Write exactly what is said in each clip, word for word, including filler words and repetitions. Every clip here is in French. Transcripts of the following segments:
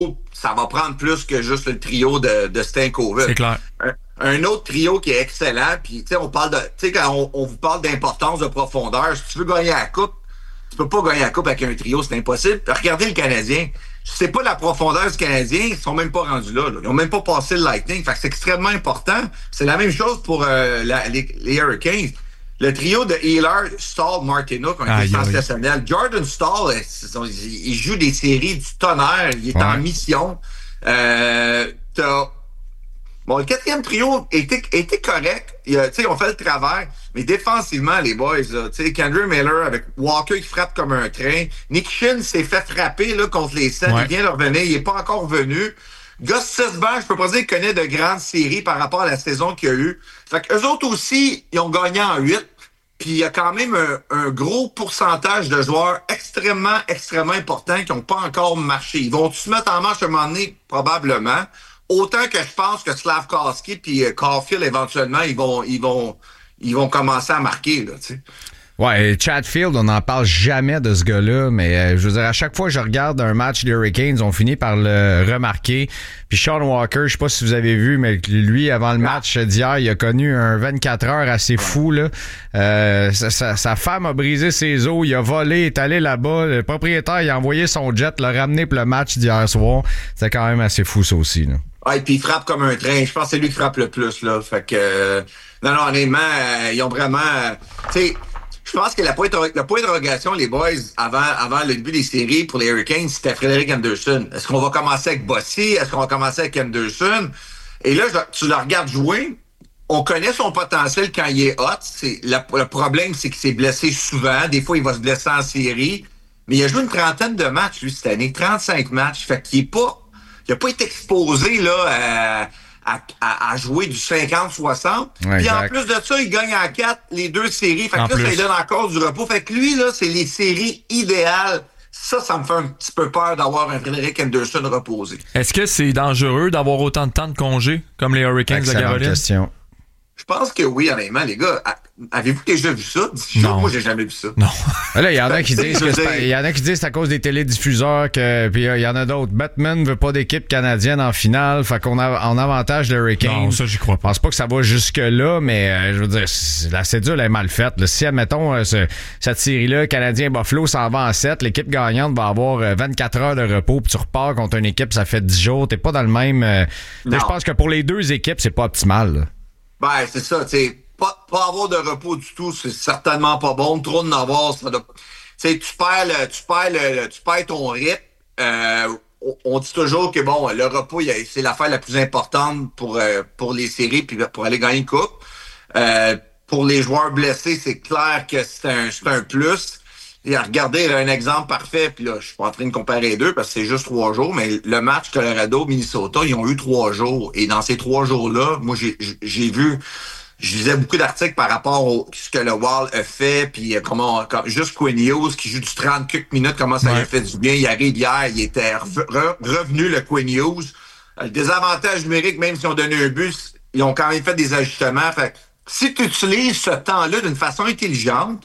ça va prendre plus que juste le trio de, de Stankovic. C'est clair. Un, un autre trio qui est excellent, puis tu sais, on parle de, tu sais, quand on, on vous parle d'importance, de profondeur, si tu veux gagner la coupe, tu peux pas gagner la coupe avec un trio, c'est impossible. Regardez le Canadien. C'est pas la profondeur du Canadien, ils sont même pas rendus là, là. Ils ont même pas passé le Lightning. Fait que c'est extrêmement important. C'est la même chose pour euh, la, les, les Hurricanes. Le trio de Ehlers, Stahl, Martinook ont été sensationnels. Jordan Stahl, il, il joue des séries du tonnerre. Il est ouais. en mission. Euh, t'as... Bon, le quatrième trio était, était correct. Tu sais, on fait le travail. Mais défensivement, les boys, tu sais, Kendra Miller avec Walker qui frappe comme un train. Nick Shin s'est fait frapper là, contre les Sens. Ouais. Il vient de revenir. Il est pas encore venu. Gus Sesbach, je peux pas dire qu'il connaît de grandes séries par rapport à la saison qu'il y a eu. Fait qu'eux autres aussi, ils ont gagné en huit. Puis il y a quand même un, un gros pourcentage de joueurs extrêmement, extrêmement importants qui n'ont pas encore marché. Ils vont se mettre en marche à un moment donné? Probablement. Autant que je pense que Slavkovski puis Caulfield, éventuellement, ils vont, ils vont, ils vont commencer à marquer, là, tu sais. Ouais, Chatfield, on n'en parle jamais de ce gars-là, mais euh, je veux dire, à chaque fois que je regarde un match des Hurricanes, on finit par le remarquer. Puis Sean Walker, je sais pas si vous avez vu, mais lui, avant le match d'hier, il a connu un vingt-quatre heures assez fou, là. Euh, sa, sa, sa femme a brisé ses os, il a volé, est allé là-bas. Le propriétaire, il a envoyé son jet, l'a ramené pour le match d'hier soir. C'était quand même assez fou, ça aussi, là. Ouais, puis il frappe comme un train. Je pense que c'est lui qui frappe le plus, là. Fait que, euh, non, non, honnêtement, euh, ils ont vraiment, euh, tu sais, je pense que la point, le point d'interrogation, les boys, avant, avant le début des séries pour les Hurricanes, c'était Frédéric Anderson. Est-ce qu'on va commencer avec Bossy? Est-ce qu'on va commencer avec Anderson? Et là, tu le regardes jouer. On connaît son potentiel quand il est hot. C'est, la, le problème, c'est qu'il s'est blessé souvent. Des fois, il va se blesser en série. Mais il a joué une trentaine de matchs, lui, cette année. trente-cinq matchs. Fait qu'il est pas, il a pas été exposé, là, à, À, à, à jouer du cinquante soixante. Ouais, puis en plus de ça, il gagne en quatre les deux séries. Fait que là, plus. Ça lui donne encore du repos. Fait que lui, là, c'est les séries idéales. Ça, ça me fait un petit peu peur d'avoir un Frédéric Anderson reposé. Est-ce que c'est dangereux d'avoir autant de temps de congé comme les Hurricanes de Caroline? Question. Je pense que oui, honnêtement, les gars. Avez-vous déjà vu ça? Non. Moi, j'ai jamais vu ça. Non. Là, il y en a qui disent que c'est, il y en a qui disent que c'est à cause des télédiffuseurs que, puis il y en a d'autres. Batman veut pas d'équipe canadienne en finale, fait qu'on a en avantage les Hurricanes. Non, ça, j'y crois pas. Je pense pas que ça va jusque-là, mais euh, je veux dire, la cédule est mal faite. Là. Si, admettons, euh, ce, cette série-là, Canadien-Buffalo s'en va en sept, l'équipe gagnante va avoir euh, vingt-quatre heures de repos, puis tu repars contre une équipe, ça fait dix jours. T'es pas dans le même... Euh, je pense que pour les deux équipes, c'est pas optimal. Là. Ben, c'est ça, tu sais. Pas, pas avoir de repos du tout, c'est certainement pas bon. Trop de avoir, ça doit... Tu sais, tu perds le, tu perds le, tu perds ton rythme. Euh, on dit toujours que bon, le repos, c'est l'affaire la plus importante pour, euh, pour les séries puis pour aller gagner une coupe. Euh, pour les joueurs blessés, c'est clair que c'est un, c'est un plus. Et regardez, là, un exemple parfait, puis là, je suis pas en train de comparer les deux parce que c'est juste trois jours, mais le match Colorado-Minnesota, ils ont eu trois jours. Et dans ces trois jours-là, moi, j'ai, j'ai vu, je lisais beaucoup d'articles par rapport à ce que le Wild a fait, puis comment, comme, juste Quinn Hughes, qui joue du trente quelques minutes, comment ça ouais. lui a fait du bien. Il arrive hier, il était re, re, revenu, le Quinn Hughes. Le désavantage numérique, même si on donnait un but, ils ont quand même fait des ajustements. Fait si tu utilises ce temps-là d'une façon intelligente,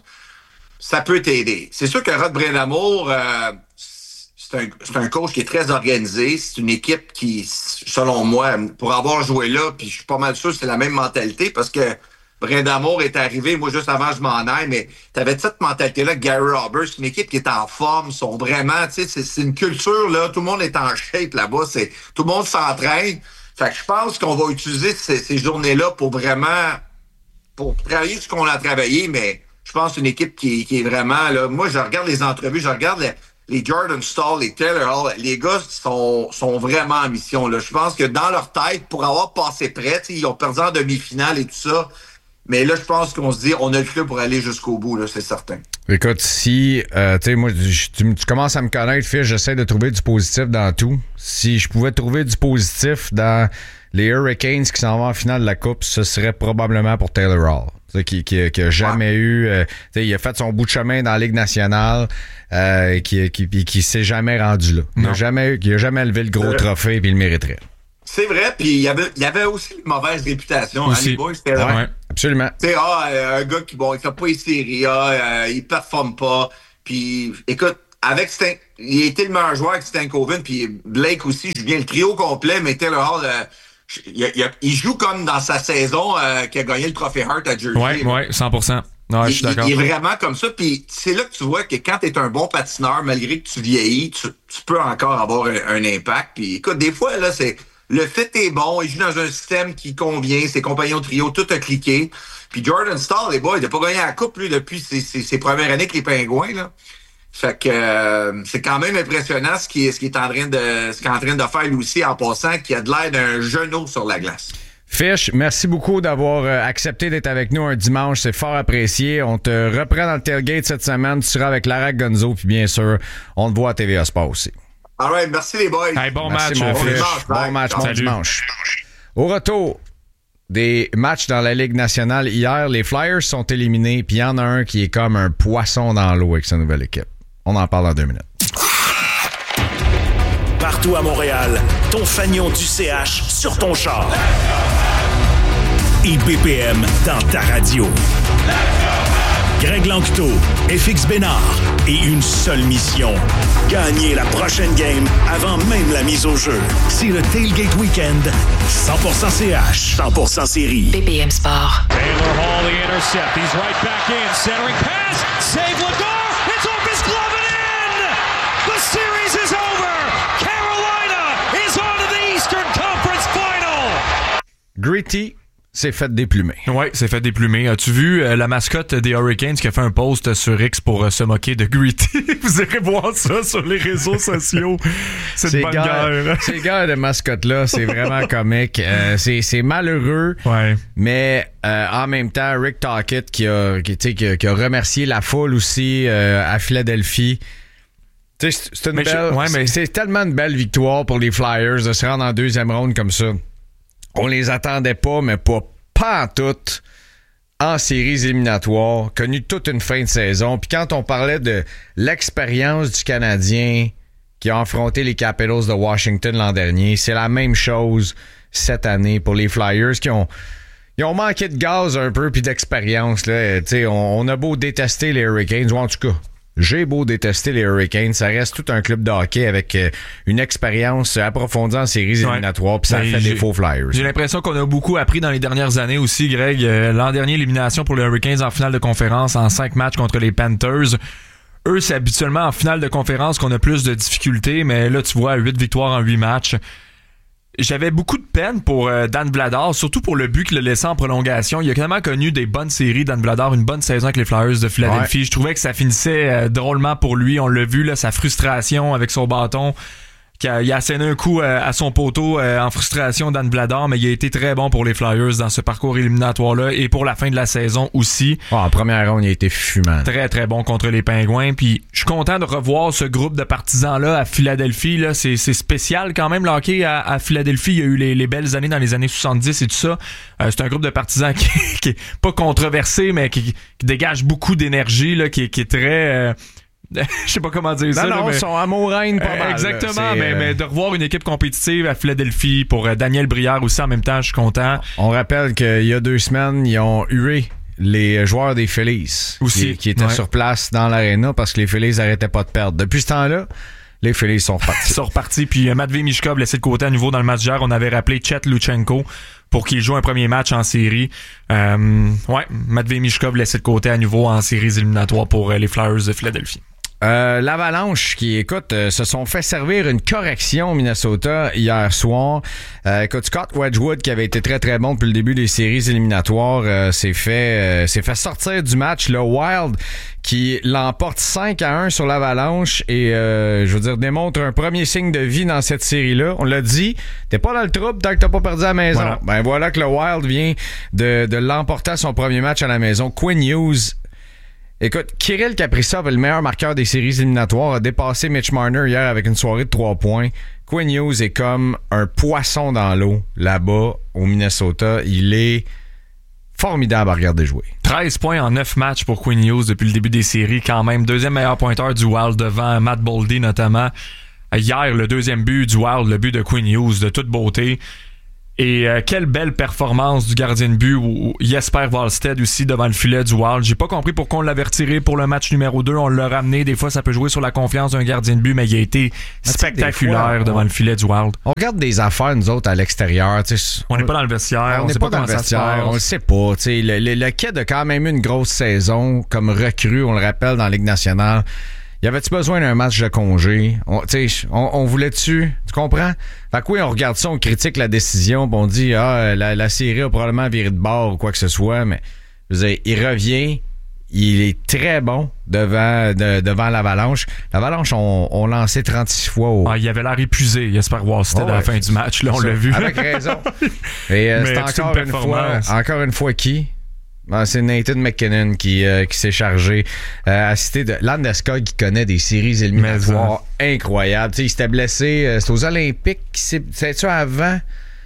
ça peut t'aider. C'est sûr que Rod Brind'Amour, euh, c'est un, c'est un coach qui est très organisé. C'est une équipe qui, selon moi, pour avoir joué là, puis je suis pas mal sûr que c'est la même mentalité parce que Brind'Amour est arrivé, moi, juste avant je m'en aille, mais t'avais cette mentalité-là, Gary Roberts, une équipe qui est en forme, sont vraiment, tu sais, c'est, c'est une culture, là, tout le monde est en shape là-bas, c'est, tout le monde s'entraîne. Fait que je pense qu'on va utiliser ces, ces journées-là pour vraiment, pour travailler ce qu'on a travaillé, mais je pense que c'est une équipe qui, qui est vraiment, là, moi, je regarde les entrevues, je regarde les, les Jordan Stahl, les Taylor Hall, les gars sont, sont vraiment en mission, là. Je pense que dans leur tête, pour avoir passé près, ils ont perdu en demi-finale et tout ça, mais là, je pense qu'on se dit, on a le club pour aller jusqu'au bout, là, c'est certain. Écoute, si, euh, tu sais, moi, je, tu, tu commences à me connaître, Fils, j'essaie de trouver du positif dans tout. Si je pouvais trouver du positif dans les Hurricanes qui s'en vont en finale de la Coupe, ce serait probablement pour Taylor Hall. Qui, qui, qui a jamais ouais. eu... Euh, il a fait son bout de chemin dans la Ligue nationale euh, qui, qui, qui, qui s'est jamais rendu là. Il a jamais, il a jamais levé le gros trophée puis il le mériterait. C'est vrai, puis il y avait, il y avait aussi une mauvaise réputation. Aussi. Hein, les boys, c'était ouais, ouais, absolument. Tu sais, ah, un gars qui, bon, il fait pas les séries, ah, euh, il performe pas. Puis, écoute, avec Stan, il a été le meilleur joueur avec Stankoven, puis Blake aussi, je viens le trio complet, mais Taylor Hall, euh, il, il, il joue comme dans sa saison euh, qui a gagné le trophée Hart à Jersey. Oui, oui, cent pour cent. Ouais, il, je suis d'accord. Il, il est vraiment comme ça, puis c'est là que tu vois que quand tu es un bon patineur, malgré que tu vieillis, tu, tu peux encore avoir un, un impact. Puis écoute, des fois, là, c'est le fit est bon, il joue dans un système qui convient, ses compagnons trio, tout a cliqué. Puis Jordan Staal, les boys, il n'a pas gagné la coupe, lui, depuis ses, ses, ses premières années avec les Pingouins, là. Fait que euh, c'est quand même impressionnant ce qu'il ce qui est en train de ce qu'il est en train de faire lui aussi en passant, qui a de l'air d'un genou sur la glace. Fish, merci beaucoup d'avoir accepté d'être avec nous un dimanche. C'est fort apprécié. On te reprend dans le tailgate cette semaine. Tu seras avec Lara Gonzo, puis bien sûr, on te voit à T V A Sport aussi. All right, merci les boys. Hey, bon merci, match, mon Fish. Fish. Bon match, bon Salut. dimanche. Au retour des matchs dans la Ligue nationale hier, les Flyers sont éliminés, puis il y en a un qui est comme un poisson dans l'eau avec sa nouvelle équipe. On en parle dans deux minutes. Partout à Montréal, ton fanion du C H sur ton char. I B P M dans ta radio. Greg Lanctot, F X Bénard et une seule mission. Gagner la prochaine game avant même la mise au jeu. C'est le Tailgate Weekend cent pour cent C H, cent pour cent série. B P M Sport. Taylor Hall, the intercept. He's right back in. Centering pass. Save Lador. It's off his glove and in. The series is over. Carolina is on to the Eastern Conference Final. Gritty s'est fait déplumer. Oui, c'est fait déplumer. As-tu vu euh, la mascotte des Hurricanes qui a fait un post sur X pour euh, se moquer de Gritty? Vous irez voir ça sur les réseaux sociaux. C'est une bonne guerre. Ces gars de mascotte-là, c'est vraiment comique. Euh, c'est, c'est malheureux, ouais. mais euh, en même temps, Rick Tocchet qui a, qui, qui a, qui a remercié la foule aussi euh, à Philadelphie. C'est, c'est, une mais belle, je, ouais, mais... c'est tellement une belle victoire pour les Flyers de se rendre en deuxième ronde comme ça. On les attendait pas, mais pas, pas en tout en séries éliminatoires, connu toute une fin de saison. Puis quand on parlait de l'expérience du Canadien qui a affronté les Capitals de Washington l'an dernier, c'est la même chose cette année pour les Flyers qui ont, ils ont manqué de gaz un peu puis d'expérience. Là. On, on a beau détester les Hurricanes, ou en tout cas, j'ai beau détester les Hurricanes, ça reste tout un club de hockey avec euh, une expérience approfondie en séries ouais. éliminatoires, puis ça ben, fait des faux Flyers. J'ai l'impression qu'on a beaucoup appris dans les dernières années aussi, Greg. Euh, l'an dernier, élimination pour les Hurricanes en finale de conférence en cinq matchs contre les Panthers. Eux, c'est habituellement en finale de conférence qu'on a plus de difficultés, mais là, tu vois, huit victoires en huit matchs. J'avais beaucoup de peine pour euh, Dan Vladar, surtout pour le but qu'il a laissé en prolongation. Il a quand même connu des bonnes séries, Dan Vladar, une bonne saison avec les Flyers de Philadelphie. Ouais. Je trouvais que ça finissait euh, drôlement pour lui. On l'a vu, là, sa frustration avec son bâton. Qui a, il a asséné un coup euh, à son poteau euh, en frustration, Dan Vladar, mais il a été très bon pour les Flyers dans ce parcours éliminatoire-là et pour la fin de la saison aussi. Oh, en première ronde, il a été fumant. Très, très bon contre les Pingouins. Puis je suis content de revoir ce groupe de partisans-là à Philadelphie. Là. C'est, c'est spécial quand même, le hockey à, à Philadelphie. Il y a eu les, les belles années dans les années soixante-dix et tout ça. Euh, c'est un groupe de partisans qui, qui est pas controversé, mais qui, qui dégage beaucoup d'énergie, là, qui, qui est très... Euh, je sais pas comment dire non, ça. Non, là, mais... ils sont amoureux pas mal. Exactement, là, mais, euh... mais de revoir une équipe compétitive à Philadelphie pour euh, Daniel Brière aussi en même temps, je suis content. On rappelle qu'il y a deux semaines, ils ont hué les joueurs des Phillies aussi, qui, qui étaient ouais. sur place dans l'aréna parce que les Phillies n'arrêtaient pas de perdre. Depuis ce temps-là, les Phillies sont repartis. Ils sont repartis, puis euh, Matvei Michkov laissé de côté à nouveau dans le match d'hier. On avait rappelé Chet Luchenko pour qu'il joue un premier match en série. Euh, ouais, Matvei Michkov laissé de côté à nouveau en séries éliminatoires pour euh, les Flyers de Philadelphie. Euh, L'Avalanche qui, écoute, euh, se sont fait servir une correction au Minnesota hier soir. Euh, écoute, Scott Wedgwood, qui avait été très très bon depuis le début des séries éliminatoires, euh, s'est fait euh, s'est fait sortir du match. Le Wild qui l'emporte cinq à un sur l'Avalanche et, euh, je veux dire, démontre un premier signe de vie dans cette série-là. On l'a dit, t'es pas dans le trouble tant que t'as pas perdu à la maison. Voilà. Ben voilà que le Wild vient de, de l'emporter à son premier match à la maison. Quinn Hughes. Écoute, Kirill Kaprizov, le meilleur marqueur des séries éliminatoires, a dépassé Mitch Marner hier avec une soirée de trois points. Quinn Hughes est comme un poisson dans l'eau là-bas au Minnesota. Il est formidable à regarder jouer. treize points en neuf matchs pour Quinn Hughes depuis le début des séries quand même. Deuxième meilleur pointeur du Wild devant Matt Boldy notamment. Hier, le deuxième but du Wild, le but de Quinn Hughes de toute beauté. Et euh, quelle belle performance du gardien de but ou Jesper Wallstedt aussi devant le filet du Wild. J'ai pas compris pourquoi on l'avait retiré pour le match numéro deux. On l'a ramené. Des fois, ça peut jouer sur la confiance d'un gardien de but, mais il a été spectaculaire fois, devant on, le filet du Wild. On regarde des affaires, nous autres, à l'extérieur. On n'est pas dans le vestiaire. On n'est pas, pas dans le vestiaire. On le sait pas. Le, le, le Kid a quand même eu une grosse saison comme recrue, on le rappelle, dans la Ligue nationale. Y avait-tu besoin d'un match de congé? On, on, on voulait-tu? Tu comprends? Fait que oui, on regarde ça, on critique la décision, pis on dit, ah, la, la série a probablement viré de bord ou quoi que ce soit, mais je veux dire, il revient, il est très bon devant, de, devant l'Avalanche. L'Avalanche, on, on lancé trente-six fois au... Ah, il avait l'air épuisé, Jesper Wallstedt, oh, ouais, à la fin du match, là, on ça, l'a vu. Avec raison. Et euh, c'est encore une, une fois, encore une fois qui? Ben, c'est Nathan McKinnon qui, euh, qui s'est chargé euh, à citer de Landeskog qui connaît des séries éliminatoires incroyables. T'sais, il s'était blessé, euh, c'était aux Olympiques, c'est-tu avant?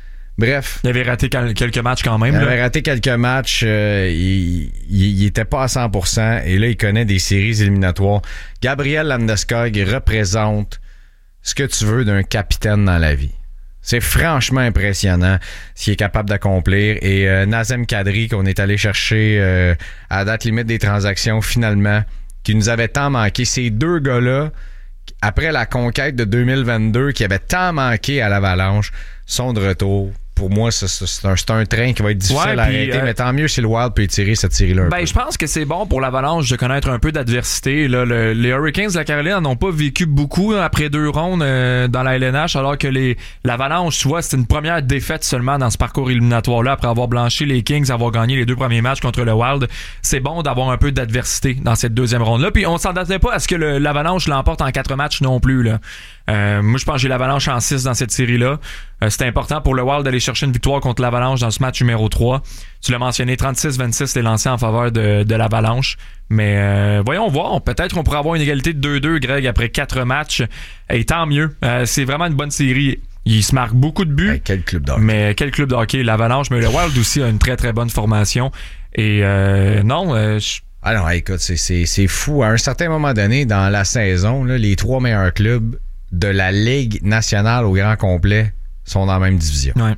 Bref. Il avait raté quelques matchs quand même. Il là. avait raté quelques matchs, euh, il, il, il était pas à cent pour cent et là il connaît des séries éliminatoires. Gabriel Landeskog représente ce que tu veux d'un capitaine dans la vie. C'est franchement impressionnant ce qu'il est capable d'accomplir. Et euh, Nazem Kadri, qu'on est allé chercher euh, à la date limite des transactions, finalement, qui nous avait tant manqué. Ces deux gars-là, après la conquête de deux mille vingt-deux, qui avaient tant manqué à l'Avalanche, sont de retour. Pour moi, c'est, c'est, un, c'est un train qui va être difficile ouais, à arrêter, euh, mais tant mieux si le Wild peut tirer cette série-là. Ben, je pense que c'est bon pour l'Avalanche de connaître un peu d'adversité. Là, le, les Hurricanes de la Caroline n'ont pas vécu beaucoup hein, après deux rondes euh, dans la L N H, alors que les, l'Avalanche, tu vois, c'est une première défaite seulement dans ce parcours éliminatoire-là, après avoir blanchi les Kings, avoir gagné les deux premiers matchs contre le Wild. C'est bon d'avoir un peu d'adversité dans cette deuxième ronde-là. Puis on s'attendait pas à ce que le, l'Avalanche l'emporte en quatre matchs non plus. Là. Euh, moi, je pense que j'ai l'Avalanche en six dans cette série-là. Euh, c'était important pour le Wild d'aller chercher une victoire contre l'Avalanche dans ce match numéro trois. Tu l'as mentionné, trente-six vingt-six les lancés en faveur de, de l'Avalanche. Mais euh, voyons voir, peut-être qu'on pourrait avoir une égalité de deux deux, Greg, après quatre matchs. Et tant mieux. Euh, c'est vraiment une bonne série. Il se marque beaucoup de buts. Hey, quel club de hockey. Mais quel club de hockey, l'Avalanche. Mais le Wild aussi a une très très bonne formation. Et euh, non, euh, je... Ah non, écoute, c'est, c'est, c'est fou. À un certain moment donné, dans la saison, là, les trois meilleurs clubs de la Ligue nationale au grand complet sont dans la même division. Ouais.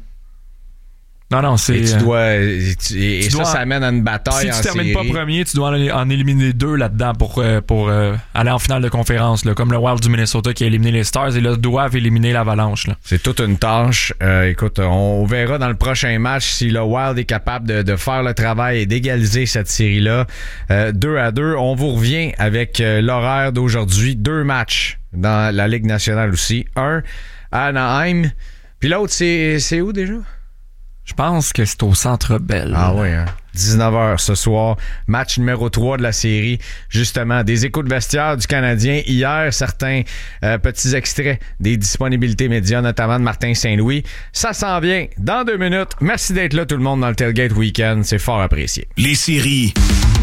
Non, non, c'est... Et tu dois... Et, tu, et tu ça, dois, ça amène à une bataille en série. Si tu termines pas premier, tu dois en, en éliminer deux là-dedans pour, euh, pour euh, aller en finale de conférence, là, comme le Wild du Minnesota qui a éliminé les Stars et là doivent éliminer l'Avalanche. Là. C'est toute une tâche. Euh, écoute, on verra dans le prochain match si le Wild est capable de, de faire le travail et d'égaliser cette série-là. Euh, deux à deux. On vous revient avec euh, l'horaire d'aujourd'hui. Deux matchs dans la Ligue nationale aussi. Un à Anaheim. Puis l'autre, c'est, c'est où déjà? Je pense que c'est au Centre Bell. Ah oui, hein? dix-neuf heures ce soir. Match numéro trois de la série. Justement, des échos de vestiaire du Canadien. Hier, certains euh, petits extraits des disponibilités médias, notamment de Martin Saint-Louis. Ça s'en vient dans deux minutes. Merci d'être là tout le monde dans le Tailgate Weekend. C'est fort apprécié. Les séries,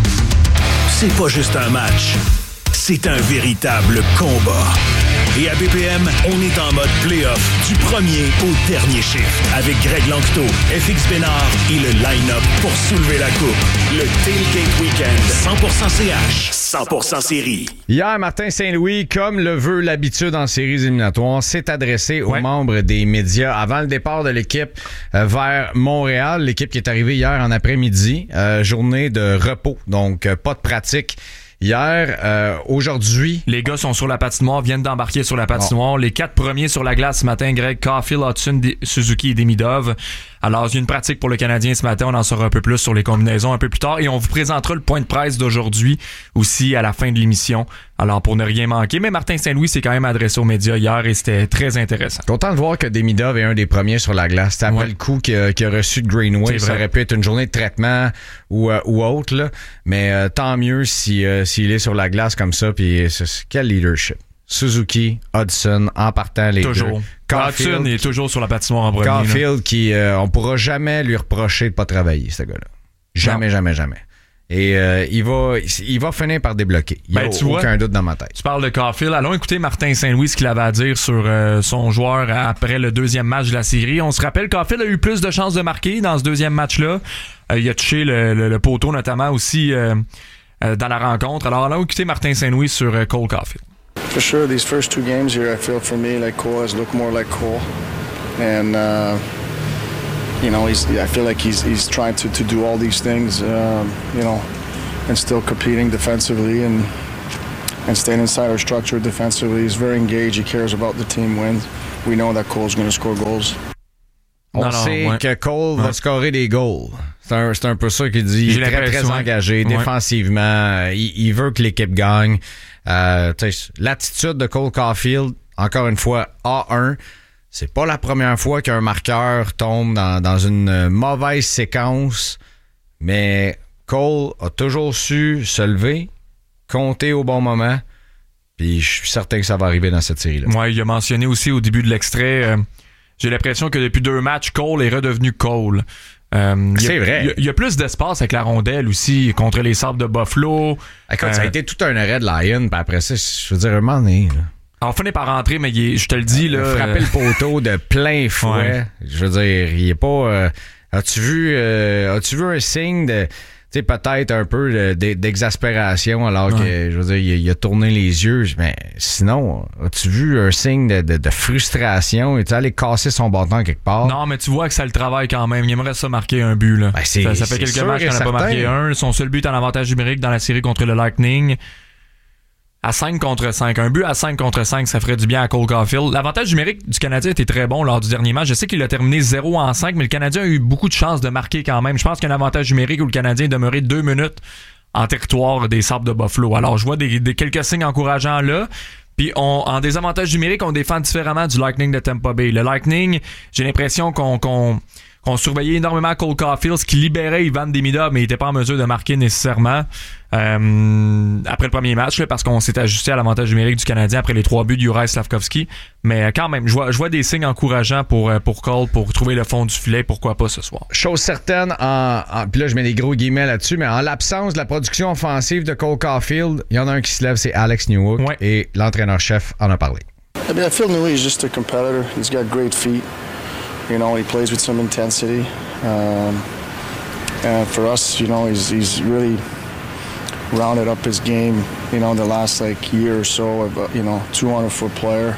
c'est pas juste un match. C'est un véritable combat. Et à B P M, on est en mode play-off du premier au dernier chiffre avec Greg Lanctot, F X Bénard et le line-up pour soulever la coupe. Le Tailgate Weekend, cent pour cent C H, cent pour cent série. Hier, Martin Saint-Louis, comme le veut l'habitude en séries éliminatoires, s'est adressé aux ouais. membres des médias avant le départ de l'équipe euh, vers Montréal. L'équipe qui est arrivée hier en après-midi, euh, journée de repos, donc euh, pas de pratique. Hier, euh, aujourd'hui... Les gars sont sur la patinoire, viennent d'embarquer sur la patinoire. Oh. Les quatre premiers sur la glace ce matin, Greg, Caulfield, Hudson, Suzuki et Demidov. Alors, il y a une pratique pour le Canadien ce matin. On en saura un peu plus sur les combinaisons un peu plus tard. Et on vous présentera le point de presse d'aujourd'hui aussi à la fin de l'émission. Alors, pour ne rien manquer. Mais Martin Saint-Louis s'est quand même adressé aux médias hier et c'était très intéressant. Content de voir que Demidov est un des premiers sur la glace. C'était après ouais. le coup qu'il a, qu'il a reçu de Greenway. Ça aurait pu être une journée de traitement ou, euh, ou autre. Là. Mais euh, tant mieux si, euh, s'il est sur la glace comme ça. Puis quel leadership. Suzuki, Hudson, en partant les toujours. deux. Caulfield, Hudson est toujours sur la patinoire en premier. Caulfield qui, euh, on pourra jamais lui reprocher de pas travailler, ce gars-là. Jamais, non. jamais, jamais. Et euh, il va il va finir par débloquer. Il n'y a ben, aucun vois, doute dans ma tête. Tu parles de Caulfield. Allons écouter Martin Saint-Louis ce qu'il avait à dire sur euh, son joueur après le deuxième match de la série. On se rappelle, Caulfield a eu plus de chances de marquer dans ce deuxième match-là. Euh, il a touché le, le, le poteau notamment aussi euh, euh, dans la rencontre. Alors allons écouter Martin Saint-Louis sur euh, Cole Caulfield. For sure, these first two games here, I feel for me like Cole has looked more like Cole. And uh, you know, he's, I feel like he's he's trying to, to do all these things, um, you know, and still competing defensively and and staying inside our structure defensively. He's very engaged. He cares about the team wins. We know that Cole's going to score goals. On non, sait non, ouais. que Cole ouais. va scorer des goals. C'est un, c'est un peu ça qu'il dit. Il est très, très engagé ouais. défensivement. Il, il veut que l'équipe gagne. Euh, l'attitude de Cole Caulfield, encore une fois, A un. C'est pas la première fois qu'un marqueur tombe dans, dans une mauvaise séquence, mais Cole a toujours su se lever, compter au bon moment, puis je suis certain que ça va arriver dans cette série-là. Ouais, il a mentionné aussi au début de l'extrait... Euh... J'ai l'impression que depuis deux matchs, Cole est redevenu Cole. Euh, c'est a, vrai. Il y, y a plus d'espace avec la rondelle aussi contre les Sabres de Buffalo. Écoute, euh, ça a été tout un arrêt de Lion, puis après ça, je veux dire, un moment donné... Là. Alors, finit par rentrer, mais il est, je te le dis... là, frapper euh... le poteau de plein fouet. Ouais. Je veux dire, il est pas... Euh, as-tu vu euh, as-tu vu un signe de... Tu sais, peut-être un peu d'exaspération alors que, ouais. je veux dire, il a, il a tourné les yeux. Mais sinon, as-tu vu un signe de, de, de frustration? Es-tu allé casser son bâton quelque part? Non, mais tu vois que ça le travaille quand même. Il aimerait ça marquer un but, là. Ben c'est, ça, ça fait quelques matchs qu'il n'en a pas marqué un. Son seul but en avantage numérique dans la série contre le Lightning. À cinq contre cinq. Un but à cinq contre cinq, ça ferait du bien à Cole Caulfield. L'avantage numérique du Canadien était très bon lors du dernier match. Je sais qu'il a terminé zéro en cinq, mais le Canadien a eu beaucoup de chances de marquer quand même. Je pense qu'il y a un avantage numérique où le Canadien est demeuré deux minutes en territoire des Sabres de Buffalo. Alors, je vois des, des quelques signes encourageants là. Puis, on, en désavantage numérique, on défend différemment du Lightning de Tampa Bay. Le Lightning, j'ai l'impression qu'on... qu'on qu'on surveillait énormément Cole Caulfield, ce qui libérait Ivan Demidov, mais il n'était pas en mesure de marquer nécessairement euh, après le premier match, là, parce qu'on s'est ajusté à l'avantage numérique du Canadien après les trois buts de Juraj Slafkovský. Mais quand même, je vois, je vois des signes encourageants pour, pour Cole, pour trouver le fond du filet, pourquoi pas ce soir. Chose certaine, en, en, puis là je mets des gros guillemets là-dessus, mais en l'absence de la production offensive de Cole Caulfield, il y en a un qui se lève, c'est Alex Newhook, ouais. Et l'entraîneur-chef en a parlé. I mean, I feel Newhook is just a competitor. He's got great feet. You know, he plays with some intensity. Um, and for us, you know, he's he's really rounded up his game, you know, in the last, like, year or so. Of, you know, two hundred foot player.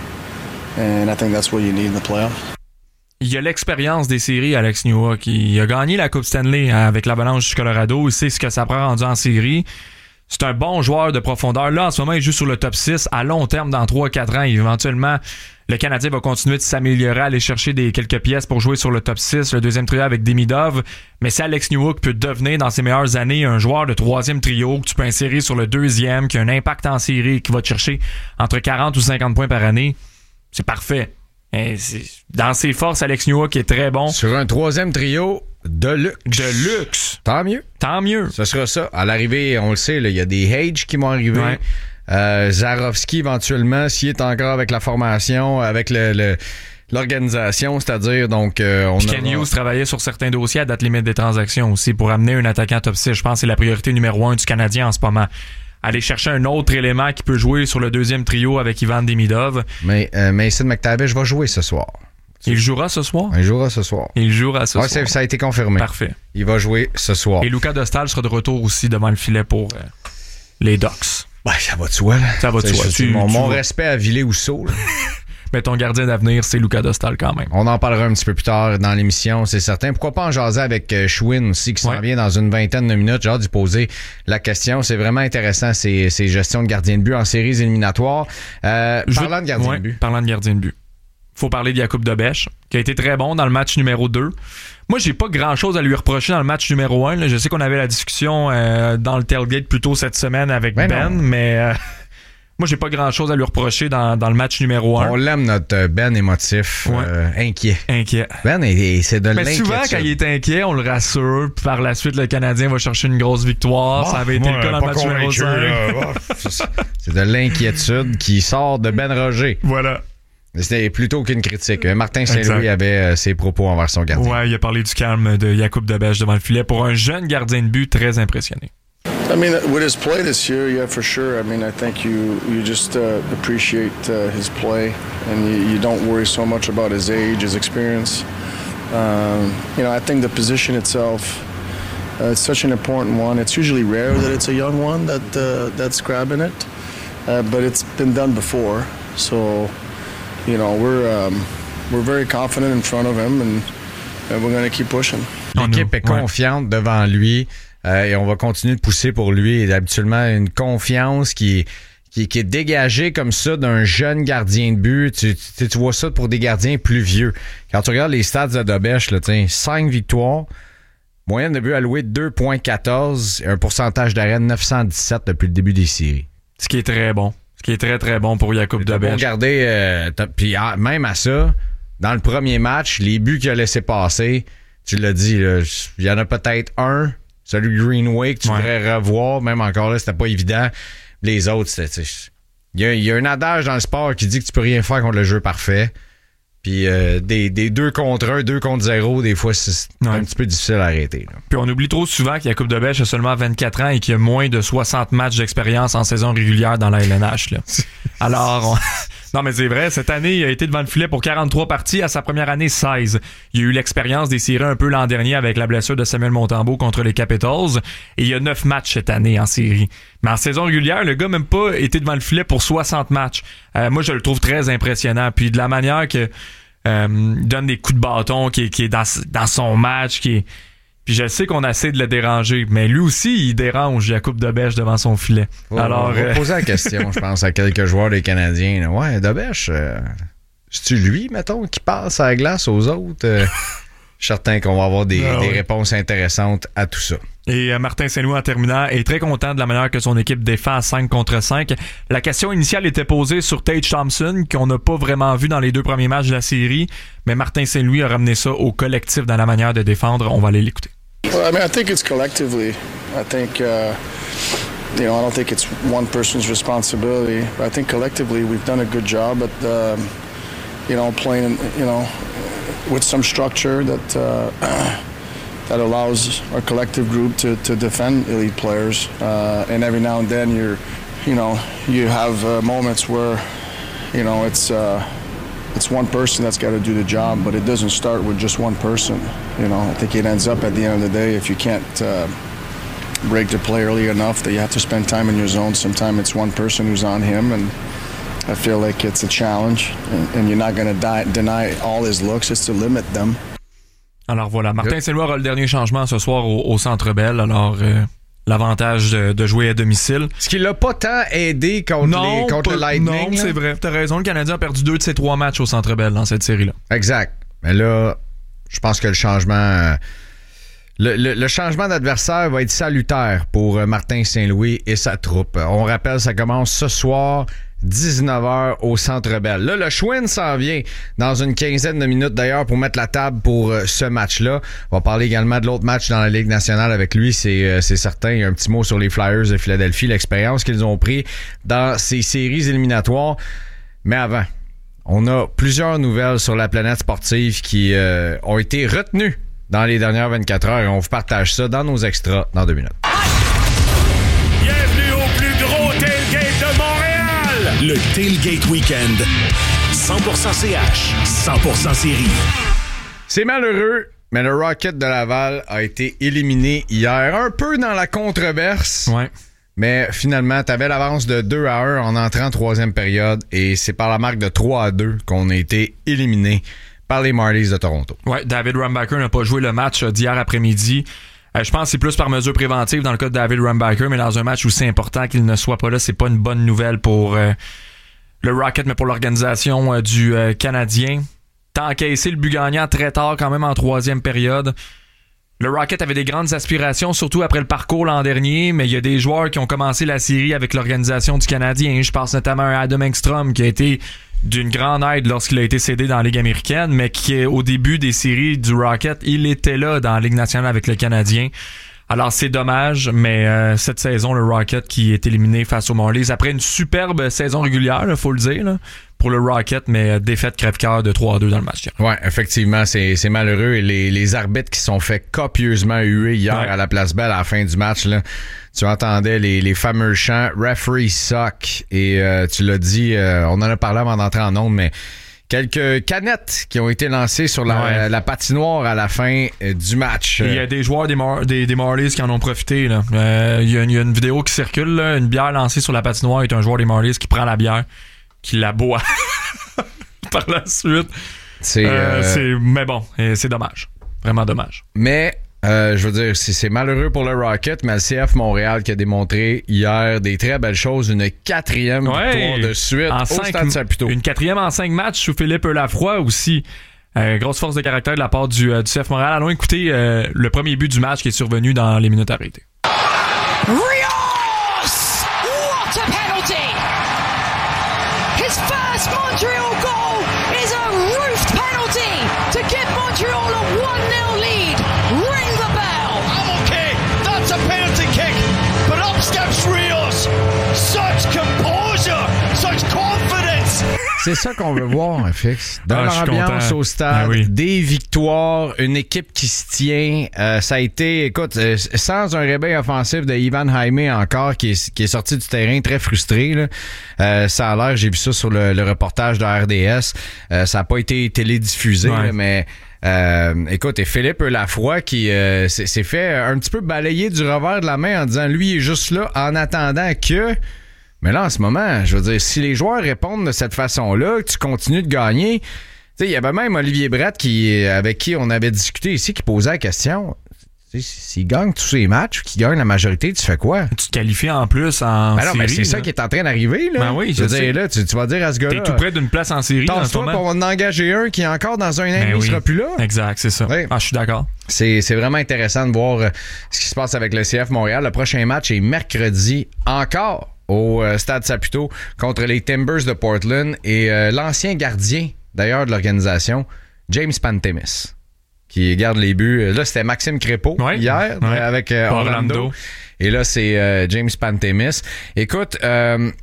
And I think that's what you need in the playoffs. Il a l'expérience des séries, Alex Newhook. Il a gagné la Coupe Stanley avec l'Avalanche du Colorado. Il sait ce que ça prend rendu en série. C'est un bon joueur de profondeur. Là, en ce moment, il joue sur le top six. À long terme, dans trois à quatre ans, éventuellement, le Canadien va continuer de s'améliorer, aller chercher des quelques pièces pour jouer sur le top six, le deuxième trio avec Demidov. Mais si Alex Newhook peut devenir, dans ses meilleures années, un joueur de troisième trio que tu peux insérer sur le deuxième, qui a un impact en série, qui va te chercher entre quarante ou cinquante points par année, c'est parfait. Et c'est, dans ses forces, Alex Newhook est très bon. Sur un troisième trio de luxe. De luxe. Tant mieux. Tant mieux. Ce sera ça. À l'arrivée, on le sait, il y a des Hage qui vont arriver. Ouais. Euh, Zarovski, éventuellement, s'il est encore avec la formation, avec le, le, l'organisation, c'est-à-dire, donc... Euh, on Ken Hughes travaillait sur certains dossiers à date limite des transactions aussi pour amener un attaquant top six. Je pense que c'est la priorité numéro un du Canadien en ce moment. Aller chercher un autre élément qui peut jouer sur le deuxième trio avec Ivan Demidov. Mais euh, Mason McTavish va jouer ce soir. Il jouera ce soir? Il jouera ce soir. Il jouera ce ouais, soir. Ça a été confirmé. Parfait. Il va jouer ce soir. Et Luca Dostal sera de retour aussi devant le filet pour euh, les Ducks. Ouais, ça va de soi, là. Ça va de soi. Tu, mon tu mon respect à Ville-Housseau, là. Mais ton gardien d'avenir, c'est Luca Dostal quand même. On en parlera un petit peu plus tard dans l'émission, c'est certain. Pourquoi pas en jaser avec euh, Schwinn aussi, qui s'en ouais. vient dans une vingtaine de minutes. J'ai hâte de poser la question. C'est vraiment intéressant, ces, ces gestions de gardien de but en séries éliminatoires. Euh, parlant veux... de gardien ouais, de but. Parlant de gardien de but. Faut parler de Jakub Dobeš, qui a été très bon dans le match numéro deux. Moi, j'ai pas grand-chose à lui reprocher dans le match numéro un. Là. Je sais qu'on avait la discussion euh, dans le tailgate plus tôt cette semaine avec Ben, ben mais... Euh... Moi, j'ai pas grand-chose à lui reprocher dans, dans le match numéro un. On l'aime, notre Ben émotif, ouais. euh, inquiet. Inquiet. Ben, est, c'est de Mais l'inquiétude. souvent, quand il est inquiet, on le rassure. Puis par la suite, le Canadien va chercher une grosse victoire. Oh, ça avait été moi, le cas dans le match numéro cinq. C'est de l'inquiétude qui sort de Ben Roger. Voilà. C'était plutôt qu'une critique. Martin Saint-Louis avait euh, ses propos envers son gardien. Ouais, il a parlé du calme de Jakub Dobeš devant le filet pour un jeune gardien de but très impressionné. I mean, with his play this year, yeah, for sure. I mean, I think you you just uh, appreciate uh, his play, and you, you don't worry so much about his age, his experience. Um, you know, I think the position itself, uh, it's such an important one. It's usually rare that it's a young one that uh, that's grabbing it, uh, but it's been done before. So, you know, we're um, we're very confident in front of him, and and we're going to keep pushing. L'équipe est confiante ouais. devant lui euh, et on va continuer de pousser pour lui. Et habituellement, une confiance qui est Qui, qui est dégagé comme ça d'un jeune gardien de but. Tu, tu, tu vois ça pour des gardiens plus vieux. Quand tu regardes les stats de Dobèche, là, cinq victoires, moyenne de but allouée de deux virgule quatorze et un pourcentage d'arrêt de neuf cent dix-sept depuis le début des séries. Ce qui est très bon. Ce qui est très, très bon pour Jakub Dobèche. Regardez, euh, puis ah, même à ça, dans le premier match, les buts qu'il a laissé passer, tu l'as dit, il y en a peut-être un, celui de Greenway, que tu ouais. devrais revoir. Même encore là, c'était pas évident. Les autres, c'était... Il y a, y a un adage dans le sport qui dit que tu peux rien faire contre le jeu parfait. Puis euh, des, des deux contre un, deux contre zéro, des fois, c'est ouais. un petit peu difficile à arrêter. Là. Puis on oublie trop souvent qu'il y a Jakub Dobèche a seulement vingt-quatre ans et qu'il y a moins de soixante matchs d'expérience en saison régulière dans la L N H. Là. Alors... On... Non, mais c'est vrai, cette année, il a été devant le filet pour quarante-trois parties, à sa première année, seize. Il y a eu l'expérience des séries un peu l'an dernier avec la blessure de Samuel Montembeault contre les Capitals, et il y a neuf matchs cette année en série. Mais en saison régulière, le gars n'a même pas été devant le filet pour soixante matchs. Euh, moi, je le trouve très impressionnant. Puis de la manière que euh, donne des coups de bâton, qui est, qui est dans, dans son match, qui est... Puis je sais qu'on essaie de le déranger, mais lui aussi, il dérange Jakub Dobèche devant son filet. Oh, Alors, on va euh... poser la question, je pense, à quelques joueurs des Canadiens. Là. Ouais, Dobèche, euh, c'est-tu lui, mettons, qui passe à la glace aux autres? Euh, je suis certain qu'on va avoir des, ah, des oui. réponses intéressantes à tout ça. Et euh, Martin Saint-Louis, en terminant, est très content de la manière que son équipe défend à cinq contre cinq. La question initiale était posée sur Tage Thompson, qu'on n'a pas vraiment vu dans les deux premiers matchs de la série, mais Martin Saint-Louis a ramené ça au collectif dans la manière de défendre. On va aller l'écouter. Well, I mean, I think it's collectively. I think, uh, you know, I don't think it's one person's responsibility, but I think collectively we've done a good job at, uh, you know, playing, you know, with some structure that uh, that allows our collective group to, to defend elite players. Uh, and every now and then you're, you know, you have uh, moments where, you know, it's uh, it's one person that's got to do the job, but it doesn't start with just one person. You know, I think it ends up at the end of the day if you can't uh, break the play early enough that you have to spend time in your zone. Sometimes it's one person who's on him, and I feel like it's a challenge, and, and you're not going to deny all his looks, it's to limit them. Alors voilà, Martin Saint-Louis aura le dernier changement ce soir au, au Centre Bell. Alors euh, l'avantage de, de jouer à domicile. Ce qui l'a pas tant aidé contre, non, les, contre pas, le Lightning. Non, là. C'est vrai. T'as raison. Le Canadien a perdu deux de ses trois matchs au Centre Bell dans cette série-là. Exact. Mais là, je pense que le changement... Le, le, le changement d'adversaire va être salutaire pour Martin Saint-Louis et sa troupe. On rappelle, ça commence ce soir, dix-neuf heures au Centre Bell. Là, le Schwinn s'en vient dans une quinzaine de minutes d'ailleurs pour mettre la table pour euh, ce match-là. On va parler également de l'autre match dans la Ligue nationale avec lui, c'est, euh, c'est certain. Il y a un petit mot sur les Flyers de Philadelphie, l'expérience qu'ils ont pris dans ces séries éliminatoires. Mais avant, on a plusieurs nouvelles sur la planète sportive qui euh, ont été retenues dans les dernières vingt-quatre heures et on vous partage ça dans nos extras dans deux minutes. Bienvenue au plus gros tailgate de Montréal! Le Tailgate Weekend. cent pour cent C H, cent pour cent série. C'est malheureux, mais le Rocket de Laval a été éliminé hier, un peu dans la controverse. Ouais. Mais finalement, t'avais l'avance de deux à un en entrant en troisième période et c'est par la marque de trois à deux qu'on a été éliminé par les Marlies de Toronto. Ouais, David Rumbacher n'a pas joué le match d'hier après-midi. Euh, je pense que c'est plus par mesure préventive dans le cas de David Rumbacher, mais dans un match où c'est important qu'il ne soit pas là, c'est pas une bonne nouvelle pour euh, le Rocket, mais pour l'organisation euh, du euh, Canadien. T'as encaissé le but gagnant très tard quand même en troisième période. Le Rocket avait des grandes aspirations, surtout après le parcours l'an dernier, mais il y a des joueurs qui ont commencé la série avec l'organisation du Canadien. Je pense notamment à Adam Engstrom qui a été d'une grande aide lorsqu'il a été cédé dans la Ligue américaine, mais qui, au début des séries du Rocket, il était là dans la Ligue nationale avec le Canadien. Alors, c'est dommage, mais euh, cette saison, le Rocket qui est éliminé face aux Marlies, après une superbe saison régulière, il faut le dire, là, pour le Rocket, mais défaite crève-cœur de trois à deux dans le match. Ouais, effectivement, c'est, c'est malheureux. Et les, les arbitres qui sont fait copieusement huer hier ouais. à la Place Belle à la fin du match, là, tu entendais les, les fameux chants « Referee suck » et euh, tu l'as dit, euh, on en a parlé avant d'entrer en ondes, mais quelques canettes qui ont été lancées sur la, ouais. la patinoire à la fin euh, du match. Il y a des joueurs des, Mar- des, des Marlies qui en ont profité. Là. Euh, il, y a, il y a une vidéo qui circule, là, une bière lancée sur la patinoire et un joueur des Marlies qui prend la bière, qui la boit par la suite. C'est, euh, euh... c'est, mais bon, c'est dommage. Vraiment dommage. Mais, euh, je veux dire, c'est, c'est malheureux pour le Rocket, mais le C F Montréal qui a démontré hier des très belles choses. Une quatrième Ouais. victoire de suite En au cinq, Stade Saputo. Une quatrième en cinq matchs sous Philippe Lafroy aussi. Euh, grosse force de caractère de la part du, euh, du C F Montréal. Allons écouter euh, le premier but du match qui est survenu dans les minutes arrêtées. Rios! What a penalty! His first Montreal goal is a roofed penalty to give Montreal a one nil lead. Ring the bell! I'm okay. That's a penalty kick. But up steps Rios. Such composure, such confidence. C'est ça qu'on veut voir, F X. Dans Ah, je suis l'ambiance content. au stade, Ah oui. des victoires, une équipe qui se tient. Euh, ça a été, écoute, euh, sans un réveil offensif de Ivan Jaime encore, qui est, qui est sorti du terrain très frustré. Là. Euh, ça a l'air, j'ai vu ça sur le, le reportage de R D S. Euh, ça n'a pas été télédiffusé, Ouais. là, mais... Euh, écoute, et Philippe Lafroy qui euh, s'est, s'est fait un petit peu balayer du revers de la main en disant lui il est juste là en attendant que... Mais là, en ce moment, je veux dire, si les joueurs répondent de cette façon-là, que tu continues de gagner... Tu sais, il y avait même Olivier Brett qui, avec qui on avait discuté ici qui posait la question... Tu sais, s'il gagne tous ses matchs, qu'il gagne la majorité, tu fais quoi? Tu te qualifies en plus en Ben non, série. mais c'est là. ça qui est en train d'arriver, là. Ben oui, je veux je sais. dire, là, tu, tu vas dire à ce gars-là... T'es tout près d'une place en série. dans ce Tasse-toi, moment. pour en engager un qui est encore dans un an et Ben demi, il oui. sera plus là. Exact, c'est ça. Oui. Ah, je suis d'accord. C'est, c'est vraiment intéressant de voir euh, ce qui se passe avec le C F Montréal. Le prochain match est mercredi encore au euh, Stade Saputo contre les Timbers de Portland et euh, l'ancien gardien, d'ailleurs, de l'organisation, James Pantemis, qui garde les buts. Là, c'était Maxime Crépeau Ouais. hier Ouais. euh, avec euh, Orlando. Orlando. Et là, c'est euh, James Pantemis. Écoute, euh,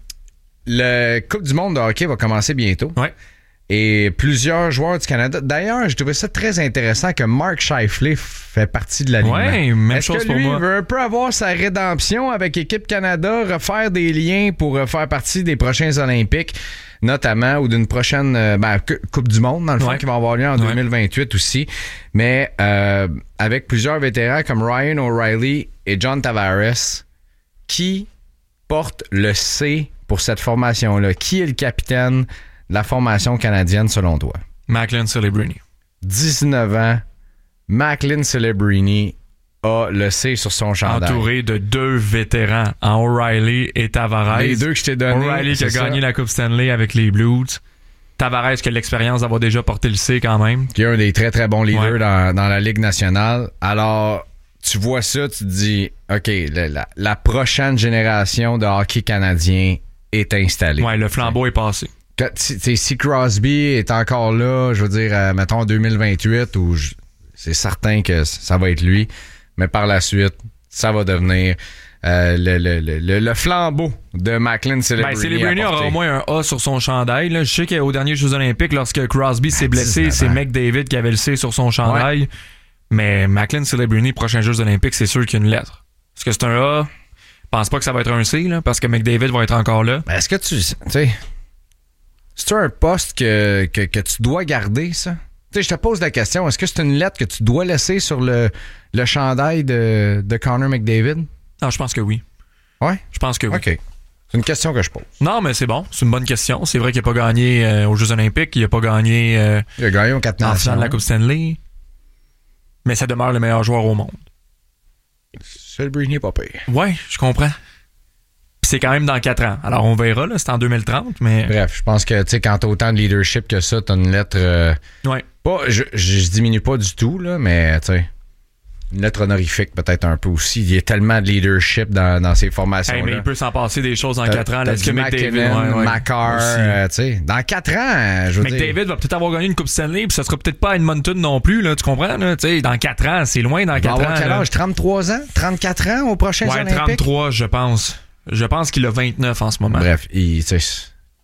le Coupe du monde de hockey va commencer bientôt. Ouais. Et plusieurs joueurs du Canada. D'ailleurs, je trouvais ça très intéressant que Mark Scheifele fait partie de la ligue. Ouais, même Est-ce chose que pour lui moi. veut un peu avoir sa rédemption avec Équipe Canada, refaire des liens pour euh, faire partie des prochains Olympiques, notamment, ou d'une prochaine euh, ben, Coupe du monde, dans le fond, Ouais. qui va avoir lieu en Ouais. deux mille vingt-huit aussi. Mais euh, avec plusieurs vétérans comme Ryan O'Reilly et John Tavares, qui porte le C pour cette formation-là? Qui est le capitaine de la formation canadienne, selon toi? Macklin Celebrini. dix-neuf ans, Macklin Celebrini a le C sur son chandail. Entouré de deux vétérans, en O'Reilly et Tavares. Les deux que je t'ai donnés. O'Reilly qui a c'est gagné ça. la Coupe Stanley avec les Blues. Tavares qui a l'expérience d'avoir déjà porté le C quand même. Qui est un des très très bons leaders Ouais. dans, dans la Ligue nationale. Alors, tu vois ça, tu te dis, OK, la, la, la prochaine génération de hockey canadien est installée. Ouais, le flambeau est passé. Que- tu sais, si Crosby est encore là, je veux dire, euh, mettons en deux mille vingt-huit, où je- c'est certain que ça va être lui, mais par la suite, ça va devenir euh, le, le, le, le, le flambeau de Macklin Celebrini. Ben, Celebrini à aura porter. au moins un A sur son chandail. Là. Je sais qu'aux derniers Jeux Olympiques, lorsque Crosby s'est blessé, dix-neuf c'est ans. McDavid qui avait le C sur son chandail. Mais Macklin Celebrini, prochain Jeux Olympiques, c'est sûr qu'il y a une lettre. Est-ce que c'est un A? Je pense pas que ça va être un C, là, parce que McDavid va être encore là. Ben, est-ce que tu. Tu sais. C'est un poste que, que, que tu dois garder, ça? Tu sais, je te pose la question, est-ce que c'est une lettre que tu dois laisser sur le, le chandail de, de Connor McDavid? Non, je pense que oui. Ouais? Je pense que oui. OK. C'est une question que je pose. Non, mais c'est bon. C'est une bonne question. C'est vrai qu'il n'a pas gagné euh, aux Jeux Olympiques. Il n'a pas gagné euh, Il a gagné aux quatre en nations. finale de la Coupe Stanley. Mais ça demeure le meilleur joueur au monde. Celebrini n'est pas pire. Ouais, je comprends. Puis c'est quand même dans quatre ans. Alors on verra, là, c'est en deux mille trente, mais. Bref, je pense que, tu sais, quand t'as autant de leadership que ça, t'as une lettre... euh, Ouais. pas, je, je, je diminue pas du tout, là, mais, tu sais, une lettre honorifique peut-être un peu aussi. Il y a tellement de leadership dans, dans ces formations-là. Hey, mais il peut s'en passer des choses en T'as- quatre ans. t'as Est-ce que du McDavid. McKinnon, ouais, ouais, Makar, aussi. euh, tu sais, dans quatre ans, je veux dire... McDavid va peut-être avoir gagné une Coupe Stanley, puis ça sera peut-être pas à Edmonton non plus, là, tu comprends? Là? Tu sais, dans quatre ans, c'est loin dans Il va quatre avoir ans. quel là. âge? trente-trois ans? trente-quatre ans aux prochains Ouais, Olympiques? trente-trois, je pense. Je pense qu'il a vingt-neuf en ce moment. Bref, il, tu sais,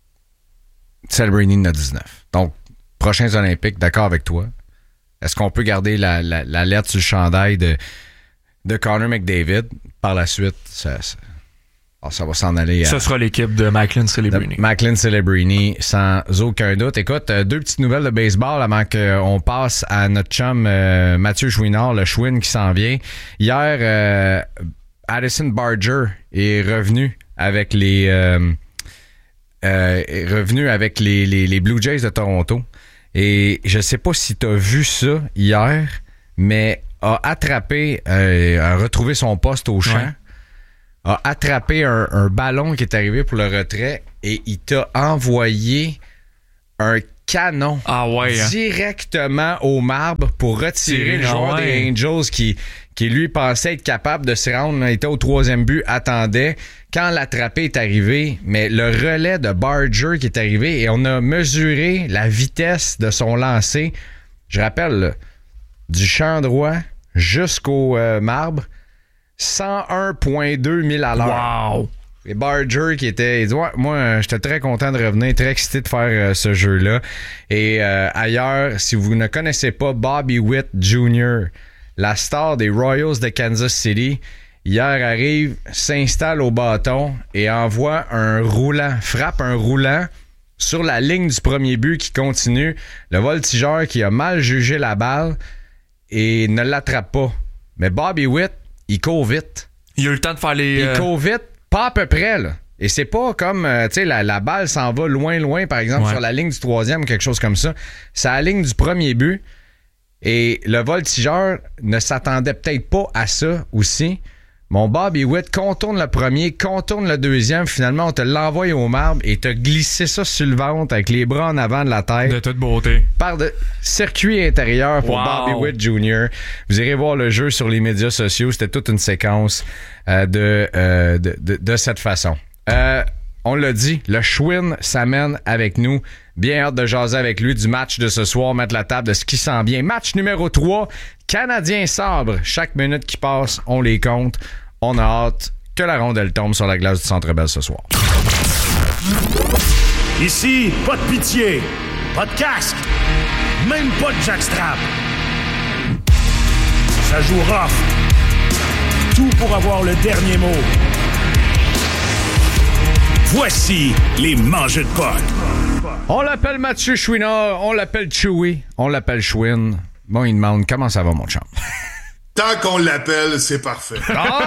Celebrini en a dix-neuf. Donc, prochains Olympiques, d'accord avec toi. Est-ce qu'on peut garder la, la, la lettre sur le chandail de, de Connor McDavid? Par la suite, ça, ça, oh, ça va s'en aller à... Ce sera l'équipe de Macklin Celebrini. de Macklin Celebrini, sans aucun doute. Écoute, euh, deux petites nouvelles de baseball avant qu'on passe à notre chum euh, Mathieu Chouinard, le Chouin qui s'en vient. Hier, euh, Addison Barger est revenu avec les euh, euh, est revenu avec les, les, les Blue Jays de Toronto. Et je sais pas si tu as vu ça hier, mais a attrapé, euh, a retrouvé son poste au champ, ouais. a attrapé un, un ballon qui est arrivé pour le retrait et il t'a envoyé un canon ah ouais, hein. directement au marbre pour retirer C'est le joueur ouais. des Angels qui, qui lui pensait être capable de se rendre. Il était au troisième but, attendait. Quand l'attrapé est arrivé, mais le relais de Barger qui est arrivé et on a mesuré la vitesse de son lancer. Je rappelle, là, du champ droit jusqu'au euh, marbre, cent un virgule deux milles à l'heure. Wow! Et Barger qui était... Il dit, ouais, moi, j'étais très content de revenir, très excité de faire euh, ce jeu-là. Et euh, ailleurs, si vous ne connaissez pas Bobby Witt junior, la star des Royals de Kansas City, hier arrive, s'installe au bâton et envoie un roulant, frappe un roulant sur la ligne du premier but qui continue. Le voltigeur qui a mal jugé la balle et ne l'attrape pas. Mais Bobby Witt, il court vite. Il a eu le temps de faire les... Il euh... court vite. Pas à peu près, là. Et c'est pas comme, euh, tu sais, la, la balle s'en va loin, loin, par exemple, ouais. sur la ligne du troisième ou quelque chose comme ça. C'est à la ligne du premier but. Et le voltigeur ne s'attendait peut-être pas à ça aussi. Mon Bobby Witt contourne le premier, contourne le deuxième. Finalement, on te l'envoie au marbre et te glissé ça sur le ventre avec les bras en avant de la tête. De toute beauté. Par de circuit intérieur pour wow. Bobby Witt junior Vous irez voir le jeu sur les médias sociaux. C'était toute une séquence euh, de, euh, de, de, de cette façon. Euh, on l'a dit, le Schwinn s'amène avec nous. Bien hâte de jaser avec lui du match de ce soir, mettre la table de ce qui sent bien. Match numéro trois, Canadien sabre. Chaque minute qui passe, on les compte. On a hâte que la rondelle tombe sur la glace du Centre Bell ce soir. Ici, pas de pitié, pas de casque, même pas de jackstrap. Ça joue rough. Tout pour avoir le dernier mot. Voici les mangeux de potes. On l'appelle Mathieu Chouinard, on l'appelle Chewy, on l'appelle Schwinn. Bon, il demande comment ça va, mon chum. Tant qu'on l'appelle, c'est parfait.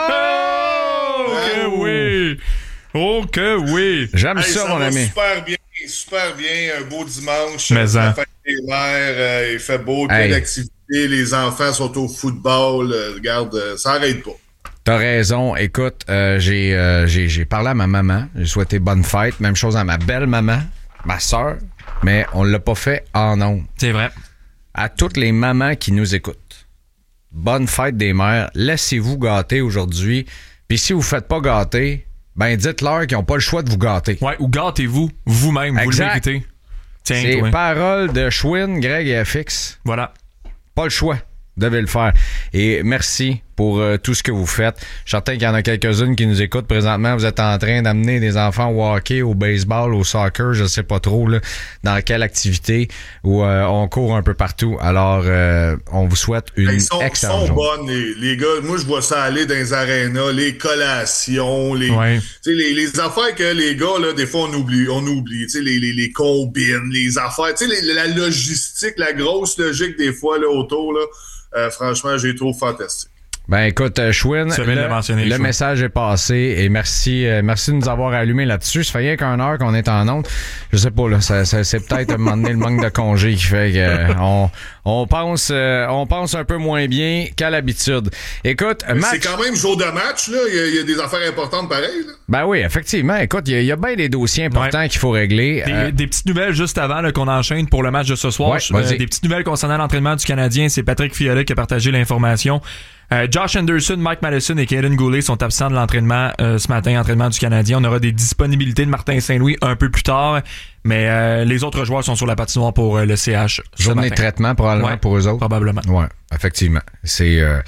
Oh! Ok, oui! Ok, oui! J'aime hey, ça, ça mon va ami. Super bien, super bien. Un beau dimanche. Mais la en... fête des mères, euh, il fait beau, plein hey. d'activités. Les enfants sont au football. Euh, regarde, euh, ça n'arrête pas. T'as raison. Écoute, euh, j'ai, euh, j'ai, j'ai parlé à ma maman. J'ai souhaité bonne fête. Même chose à ma belle-maman, ma sœur. Mais on l'a pas fait en ondes. C'est vrai. À toutes les mamans qui nous écoutent, bonne fête des mères. Laissez-vous gâter aujourd'hui. Puis si vous ne faites pas gâter, ben dites-leur qu'ils n'ont pas le choix de vous gâter. Ouais, ou gâtez-vous vous-même. Vous le méritez. Tiens, c'est toi. Paroles de Schwinn, Greg et F X. Voilà. Pas le choix. Devez le faire. Et merci pour euh, tout ce que vous faites. Je suis certain qu'il y en a quelques-unes qui nous écoutent présentement. Vous êtes en train d'amener des enfants au hockey, au baseball, au soccer, je sais pas trop là, dans quelle activité où euh, on court un peu partout. Alors, euh, on vous souhaite une Ils sont, excellente sont journée. bonnes, les, les gars. Moi, je vois ça aller dans les arénas, les collations, les, ouais. les, les affaires que les gars, là, des fois, on oublie. On oublie les, les, les combines, les affaires. Les, la logistique, la grosse logique, des fois, là, autour, là. Euh, franchement, j'ai trouvé fantastique. Ben écoute, euh, Schwinn, le, le Schwinn. message est passé et merci euh, merci de nous avoir allumé là-dessus. Ça fait rien qu'une heure qu'on est en onde. Je sais pas, là, ça, ça, c'est peut-être à un moment donné le manque de congé qui fait que euh, on, on pense euh, on pense un peu moins bien qu'à l'habitude. Écoute, match... match... c'est quand même jour de match, là. Il y a, il y a des affaires importantes pareilles, là. Ben oui, effectivement. Écoute, il y a, il y a bien des dossiers importants ouais. qu'il faut régler. Des, euh... des petites nouvelles juste avant là, qu'on enchaîne pour le match de ce soir. Ouais, euh, des petites nouvelles concernant l'entraînement du Canadien. C'est Patrick Fiolet qui a partagé l'information. Euh, Josh Anderson, Mike Madison et Kaden Goulet sont absents de l'entraînement euh, ce matin, entraînement du Canadien. On aura des disponibilités de Martin Saint-Louis un peu plus tard, mais euh, les autres joueurs sont sur la patinoire pour euh, le C H. Journée de traitement probablement ouais, pour eux autres. Probablement. Ouais, effectivement. C'est euh,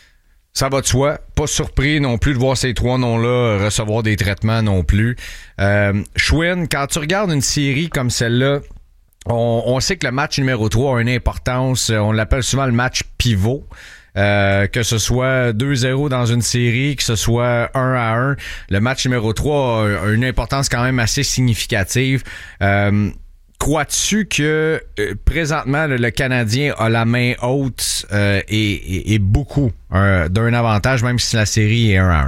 ça va de soi. Pas surpris non plus de voir ces trois noms-là recevoir des traitements non plus. Euh, Schwinn, quand tu regardes une série comme celle-là, on, on sait que le match numéro trois a une importance. On l'appelle souvent le match pivot. Euh, que ce soit deux zéro dans une série, que ce soit un à un, le match numéro trois a une importance quand même assez significative. Euh, crois-tu que euh, présentement le, le Canadien a la main haute euh, et, et, et beaucoup euh, d'un avantage, même si la série est un à un?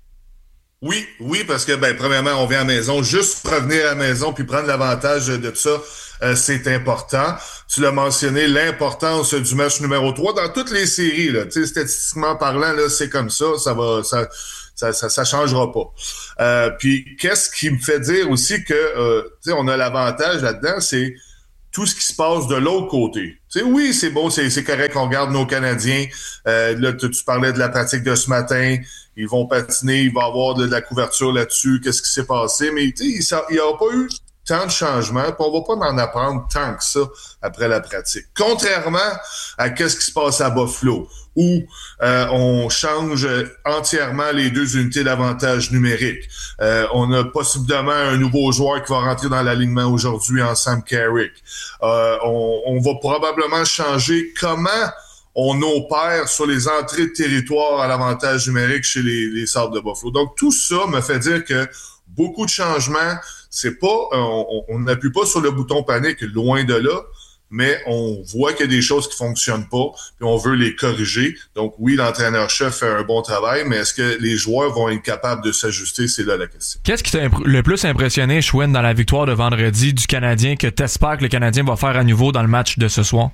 Oui, oui, parce que, ben, premièrement, on vient à la maison, juste revenir à la maison puis prendre l'avantage de tout ça. euh, c'est important. Tu l'as mentionné, l'importance du match numéro trois dans toutes les séries, là. Tu sais, statistiquement parlant, là, c'est comme ça, ça va, ça, ça, ça, ça changera pas. Euh, puis, qu'est-ce qui me fait dire aussi que, euh, tu sais, on a l'avantage là-dedans, c'est tout ce qui se passe de l'autre côté. Tu sais, oui, c'est bon, c'est, c'est correct qu'on regarde nos Canadiens. Euh, là, tu, tu parlais de la pratique de ce matin. Ils vont patiner, il va y avoir de, de la couverture là-dessus. Qu'est-ce qui s'est passé? Mais tu sais, il n'y a pas eu tant de changements, puis on va pas en apprendre tant que ça après la pratique. Contrairement à qu'est-ce qui se passe à Buffalo, où euh, on change entièrement les deux unités d'avantage numérique. Euh, on a possiblement un nouveau joueur qui va rentrer dans l'alignement aujourd'hui en Sam Carrick. Euh, on, on va probablement changer comment on opère sur les entrées de territoire à l'avantage numérique chez les, les Sabres de Buffalo. Donc, tout ça me fait dire que beaucoup de changements, c'est pas, on n'appuie pas sur le bouton panique, loin de là, mais on voit qu'il y a des choses qui fonctionnent pas, puis on veut les corriger. Donc oui, l'entraîneur-chef fait un bon travail, mais est-ce que les joueurs vont être capables de s'ajuster? C'est là la question. Qu'est-ce qui t'a imp- le plus impressionné, Shwin, dans la victoire de vendredi du Canadien, que t'espères que le Canadien va faire à nouveau dans le match de ce soir?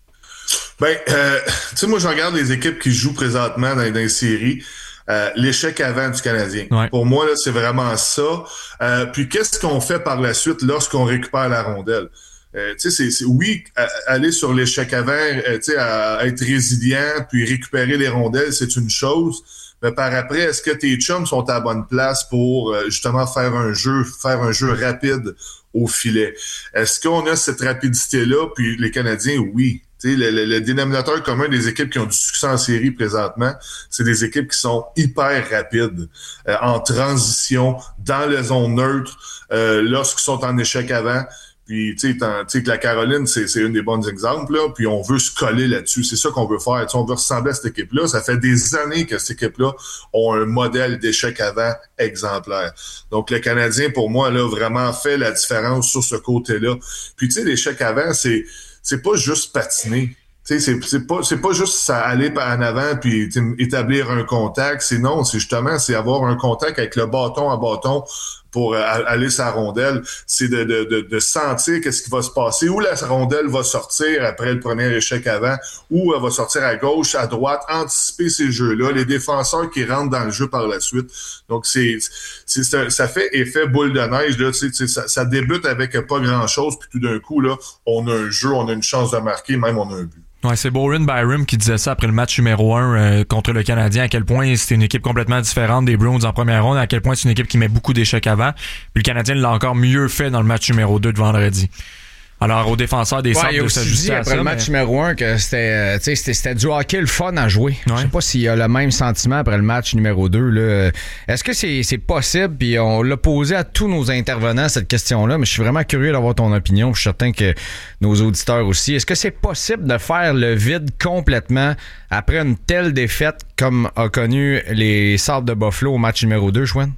Ben, euh, tu sais, moi, je regarde les équipes qui jouent présentement dans, dans les séries. Euh, l'échec avant du Canadien. Ouais. Pour moi, là, c'est vraiment ça. Euh, puis, qu'est-ce qu'on fait par la suite lorsqu'on récupère la rondelle? Euh, tu sais, c'est, c'est, oui, à, aller sur l'échec avant, euh, tu sais, à, à être résilient, puis récupérer les rondelles, c'est une chose. Mais par après, est-ce que tes chums sont à la bonne place pour euh, justement faire un jeu, faire un jeu rapide au filet? Est-ce qu'on a cette rapidité-là? Puis les Canadiens, oui. Tu sais, le, le, le dénominateur commun des équipes qui ont du succès en série présentement, c'est des équipes qui sont hyper rapides, euh, en transition, dans la zone neutre, euh, lorsqu'ils sont en échec avant. Puis, tu sais, que la Caroline, c'est, c'est un des bons exemples, là, puis on veut se coller là-dessus. C'est ça qu'on veut faire. T'sais, on veut ressembler à cette équipe-là. Ça fait des années que cette équipe-là ont un modèle d'échec avant exemplaire. Donc, le Canadien, pour moi, là, vraiment fait la différence sur ce côté-là. Puis, tu sais, l'échec avant, c'est c'est pas juste patiner. Tu sais, c'est, c'est pas, c'est pas juste ça aller en avant puis établir un contact. C'est non, c'est justement, c'est avoir un contact avec le bâton à bâton pour euh, aller sur la rondelle. C'est de, de, de, de sentir qu'est-ce qui va se passer, où la rondelle va sortir après le premier échec avant, où elle va sortir à gauche, à droite, anticiper ces jeux-là, les défenseurs qui rentrent dans le jeu par la suite. Donc, c'est, c'est, c'est ça fait effet boule de neige, là, tu sais, ça, ça débute avec pas grand-chose, puis tout d'un coup, là, on a un jeu, on a une chance de marquer, même on a un but. Ouais, c'est Bowen Byram qui disait ça après le match numéro un euh, contre le Canadien, à quel point c'était une équipe complètement différente des Bruins en première ronde, à quel point c'est une équipe qui met beaucoup d'échecs avant. Puis le Canadien l'a encore mieux fait dans le match numéro deux de vendredi. Alors, aux défenseurs des Sabres ouais, de s'ajuster à ça. Après le match mais... numéro un, que c'était, c'était, c'était du hockey le fun à jouer. Ouais. Je sais pas s'il y a le même sentiment après le match numéro deux. Là. Est-ce que c'est, c'est possible? Puis on l'a posé à tous nos intervenants, cette question-là, mais je suis vraiment curieux d'avoir ton opinion. Je suis certain que nos auditeurs aussi. Est-ce que c'est possible de faire le vide complètement après une telle défaite comme a connu les Sabres de Buffalo au match numéro deux, Chouin?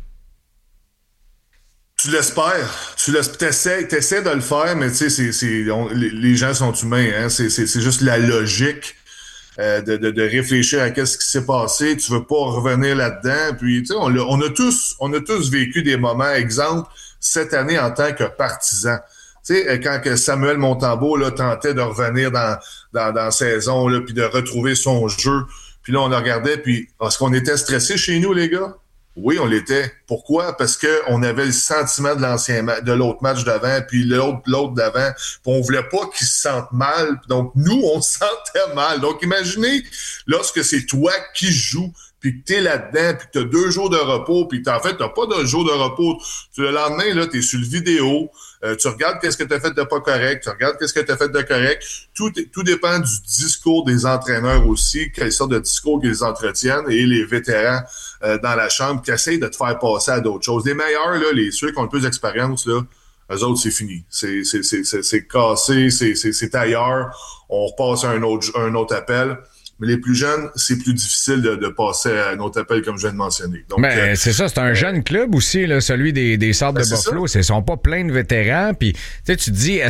Tu l'espères, tu l'essaies, t'essaies de le faire, mais tu sais, c'est, c'est, on, les, les gens sont humains, hein, c'est, c'est, c'est juste la logique euh, de, de, de réfléchir à qu'est-ce qui s'est passé. Tu veux pas revenir là-dedans, puis tu sais, on, on a tous, on a tous vécu des moments. Exemple, cette année en tant que partisan. Tu sais, quand que Samuel Montembeault là tentait de revenir dans dans, dans la saison là, puis de retrouver son jeu, puis là on le regardait, puis est-ce qu'on était stressé chez nous, les gars? Oui, on l'était. Pourquoi? Parce que on avait le sentiment de l'ancien ma- de l'autre match d'avant, puis l'autre, l'autre d'avant. Puis on voulait pas qu'ils se sentent mal. Donc, nous, on se sentait mal. Donc, imaginez, lorsque c'est toi qui joues, puis que t'es là-dedans, puis que t'as deux jours de repos, puis en fait, t'as pas de jour de repos. Le lendemain, là, t'es sur le vidéo, euh, tu regardes qu'est-ce que t'as fait de pas correct, tu regardes qu'est-ce que t'as fait de correct. Tout, tout dépend du discours des entraîneurs aussi, quelle sorte de discours qu'ils entretiennent, et les vétérans euh, dans la chambre qui essayent de te faire passer à d'autres choses. Les meilleurs, là, les ceux qui ont le plus d'expérience, là, eux autres, c'est fini. C'est, c'est, c'est, c'est, c'est cassé, c'est, c'est, c'est ailleurs. On repasse à un autre, un autre appel. Mais les plus jeunes, c'est plus difficile de, de passer à un autre appel, comme je viens de mentionner. Donc, ben, euh, c'est ça, c'est un euh, jeune club aussi, là, celui des, des Sabres ben, de Buffalo. Ils sont pas plein de vétérans. Puis, tu sais, tu te dis, est-ce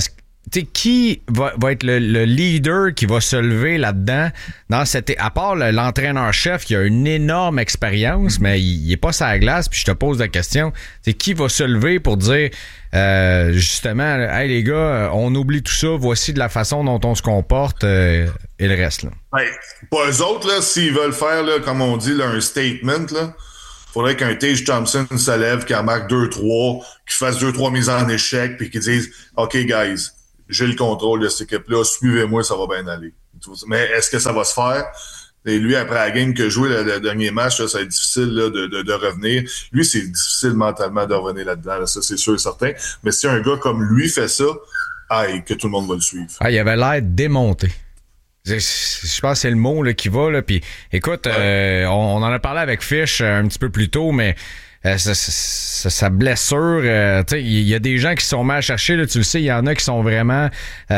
tu sais, qui va, va être le, le leader qui va se lever là-dedans dans cette, à part le, l'entraîneur-chef qui a une énorme expérience, mais il, il est pas sur la glace, puis je te pose la question, c'est qui va se lever pour dire euh, justement, hey les gars, on oublie tout ça, voici de la façon dont on se comporte euh, et le reste là. Ouais, pas eux autres là, s'ils veulent faire là, comme on dit là, un statement là. Faudrait qu'un Tage Thompson se lève, qu'il en marque deux trois, qu'il fasse deux trois mises en échec, puis qu'il dise OK guys, j'ai le contrôle de cette équipe-là, suivez-moi, ça va bien aller. Mais est-ce que ça va se faire? Et lui, après la game que joué le, le dernier match, là, ça va être difficile là, de, de, de revenir. Lui, c'est difficile mentalement de revenir là-dedans, là, ça c'est sûr et certain. Mais si un gars comme lui fait ça, aïe, que tout le monde va le suivre. Ah, il avait l'air démonté. Je, je pense que c'est le mot là, qui va. Là. Puis, écoute, ouais. euh, on, on en a parlé avec Fish un petit peu plus tôt, mais euh, sa, sa, sa blessure, euh, tu sais, il y a des gens qui sont mal à chercher. Là, tu le sais, il y en a qui sont vraiment,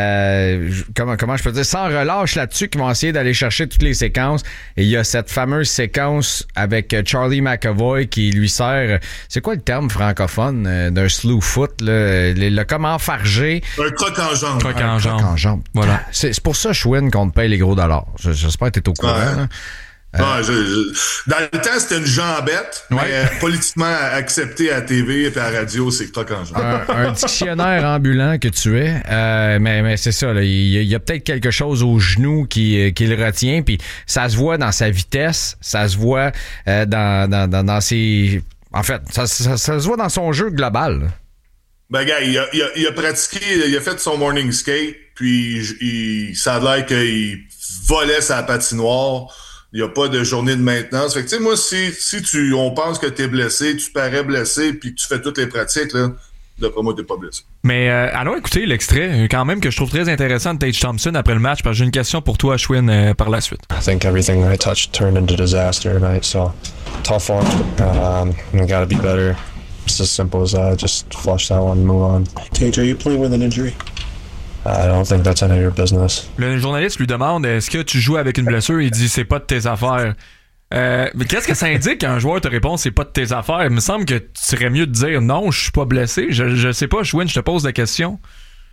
euh, comment, comment je peux dire, sans relâche là-dessus, qui vont essayer d'aller chercher toutes les séquences. Et il y a cette fameuse séquence avec Charlie McAvoy qui lui sert, c'est quoi le terme francophone euh, d'un slew foot, là, le, le comme enfargé. Un croc en jambe. Croc en jambe. Croc en jambe. Voilà. C'est, c'est pour ça, Schwinn, qu'on te paye les gros dollars. J'espère que t'es au courant. Ouais. Hein. Euh, non, je, je, dans le temps, c'était une jambette, ouais. mais euh, politiquement accepté à la T V et à la radio, c'est croc en jambe. Un, un dictionnaire ambulant que tu es, euh, mais, mais c'est ça, là, il, y a, il y a peut-être quelque chose au genou qui, qui le retient, puis ça se voit dans sa vitesse, ça se voit euh, dans, dans, dans, dans ses... En fait, ça, ça, ça se voit dans son jeu global. Ben, gars, il a, il, a, il a pratiqué, il a fait son morning skate, puis il, ça a l'air qu'il volait sa patinoire. Il n'y a pas de journée de maintenance. Fait que, tu sais, moi, si, si tu, on pense que tu es blessé, tu parais blessé, puis que tu fais toutes les pratiques, là, d'après moi, tu n'es pas blessé. Mais euh, allons écouter l'extrait, quand même, que je trouve très intéressant de Tage Thompson après le match, parce que j'ai une question pour toi, Schwinn, euh, par la suite. I think everything I touched turned into disaster tonight, so tough one. Um, we gotta be better. It's as simple as that. Just flush that one and move on. Tage, are you playing with an injury? I don't think that's any of your business. Le journaliste lui demande est-ce que tu joues avec une blessure? Il dit c'est pas de tes affaires. Euh, mais qu'est-ce que ça indique quand un joueur te répond c'est pas de tes affaires? Il me semble que tu serais mieux de dire non, je suis pas blessé. Je, je sais pas, Schwinn, je te pose la question.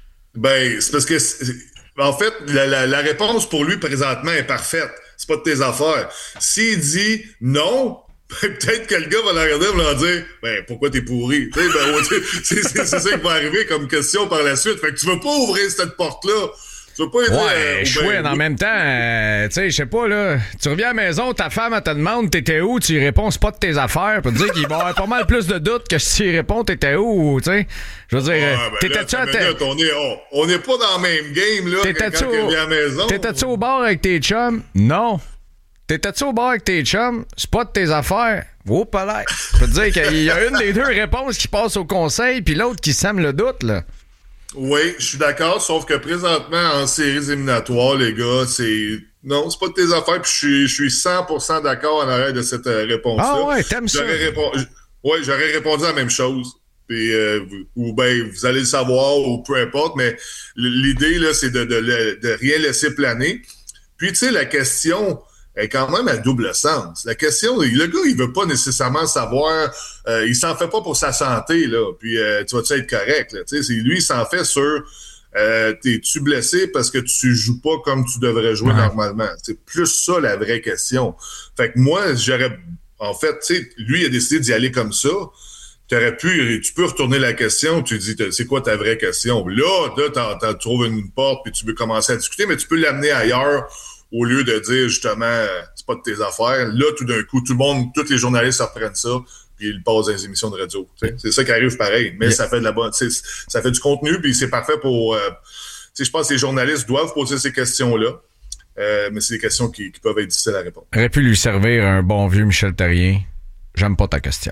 Ben, c'est parce que c'est, en fait, la, la, la réponse pour lui présentement est parfaite. C'est pas de tes affaires. S'il dit non, peut-être que le gars va la regarder et va leur dire ben pourquoi t'es pourri? Ben, c'est, c'est, c'est ça qui va arriver comme question par la suite. Fait que tu veux pas ouvrir cette porte-là. Tu veux pas aider. Ouais, euh, Schwinn, ben, en même temps, euh, tu sais, je sais pas, là, tu reviens à la maison, ta femme, elle te demande t'étais où, tu y réponds c'est pas de tes affaires, pour te dire qu'il va y avoir pas mal plus de doutes que si tu y réponds t'étais où, tu sais. Je veux dire, ouais, ben t'étais-tu là, à ta... minute, on est, on, on est pas dans le même game, là, t'étais-tu quand, quand au... il revient à la maison. T'étais-tu au bar avec tes chums? Non. T'étais-tu au bar avec tes chums? C'est pas de tes affaires. Oh, pas l'air. Je peux te dire qu'il y a une des deux réponses qui passe au conseil, puis l'autre qui sème le doute, là. Oui, je suis d'accord, sauf que présentement, en séries éliminatoires, les gars, c'est... Non, c'est pas de tes affaires, puis je suis, je suis cent pour cent d'accord en arrêt de cette euh, réponse-là. Ah ouais, t'aimes ça? J'aurais répondu... Oui, j'aurais répondu à la même chose. Puis, euh, ou ben vous allez le savoir, ou peu importe, mais l'idée, là, c'est de, de, de, de rien laisser planer. Puis, tu sais, la question... est quand même à double sens. La question, le gars, il veut pas nécessairement savoir, euh, il s'en fait pas pour sa santé, là, puis euh, tu vas-tu être correct, là, tu sais, lui, il s'en fait sur, euh, t'es-tu blessé parce que tu joues pas comme tu devrais jouer ouais. normalement? C'est plus ça, la vraie question. Fait que moi, j'aurais, en fait, tu sais, lui, il a décidé d'y aller comme ça. T'aurais pu, tu peux retourner la question, tu dis, c'est quoi ta vraie question? Là, là, t'en, t'en trouves une porte, puis tu veux commencer à discuter, mais tu peux l'amener ailleurs, au lieu de dire, justement, c'est pas de tes affaires. Là, tout d'un coup, tout le monde, tous les journalistes reprennent ça, puis ils passent dans les émissions de radio. T'sais. C'est ça qui arrive pareil. Mais yeah. ça fait de la bonne, ça fait du contenu, puis c'est parfait pour... Euh, je pense que les journalistes doivent poser ces questions-là, euh, mais c'est des questions qui, qui peuvent être difficiles à répondre. Aurait pu lui servir un bon vieux Michel Therrien. J'aime pas ta question.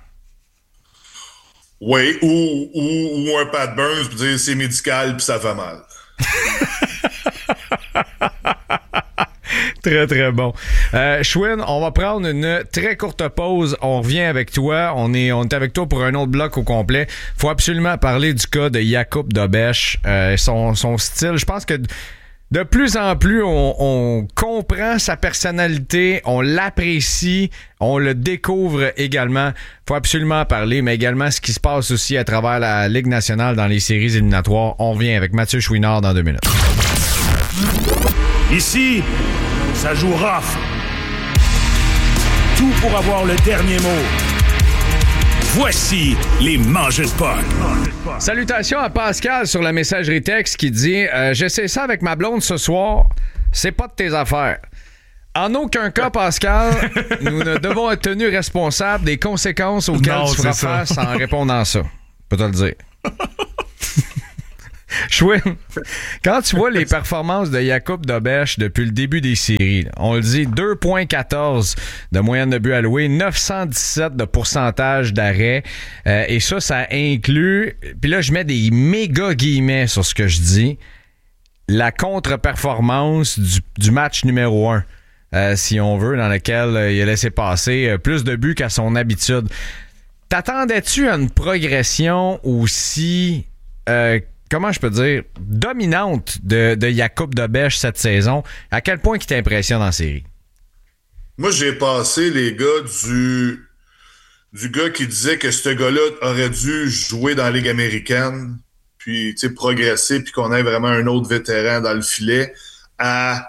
Oui, ou, ou, ou un Pat Burns, puis dire c'est médical, puis ça va mal. Très, très bon. Euh, Schwinn, on va prendre une très courte pause. On revient avec toi. On est, on est avec toi pour un autre bloc au complet. Faut absolument parler du cas de Jakub Dobeš. Euh, son, son style, je pense que De plus en plus, on, on comprend sa personnalité, on l'apprécie, on le découvre également. Faut absolument en parler, mais également ce qui se passe aussi à travers la Ligue nationale dans les séries éliminatoires. On revient avec Mathieu Chouinard dans deux minutes. Ici, ça joue rough. Tout pour avoir le dernier mot. Voici les mangeurs de puck. Salutations à Pascal sur la messagerie texte qui dit euh, « J'essaie ça avec ma blonde ce soir, c'est pas de tes affaires. » En aucun cas, Pascal, nous ne devons être tenus responsables des conséquences auxquelles non, tu feras face en répondant à ça. Je peux te le dire. Chouin, quand tu vois les performances de Jakub Dobeš depuis le début des séries, on le dit, deux virgule quatorze de moyenne de but alloué, neuf cent dix-sept de pourcentage d'arrêt, euh, et ça, ça inclut, puis là, je mets des méga guillemets sur ce que je dis, la contre-performance du, du match numéro un, euh, si on veut, dans lequel euh, il a laissé passer euh, plus de buts qu'à son habitude. T'attendais-tu à une progression aussi... Euh, comment je peux dire, dominante de, de Jakub Dobeš cette saison? À quel point il t'impressionne en série? Moi, j'ai passé, les gars, du, du gars qui disait que ce gars-là aurait dû jouer dans la Ligue américaine, puis progresser, puis qu'on ait vraiment un autre vétéran dans le filet, à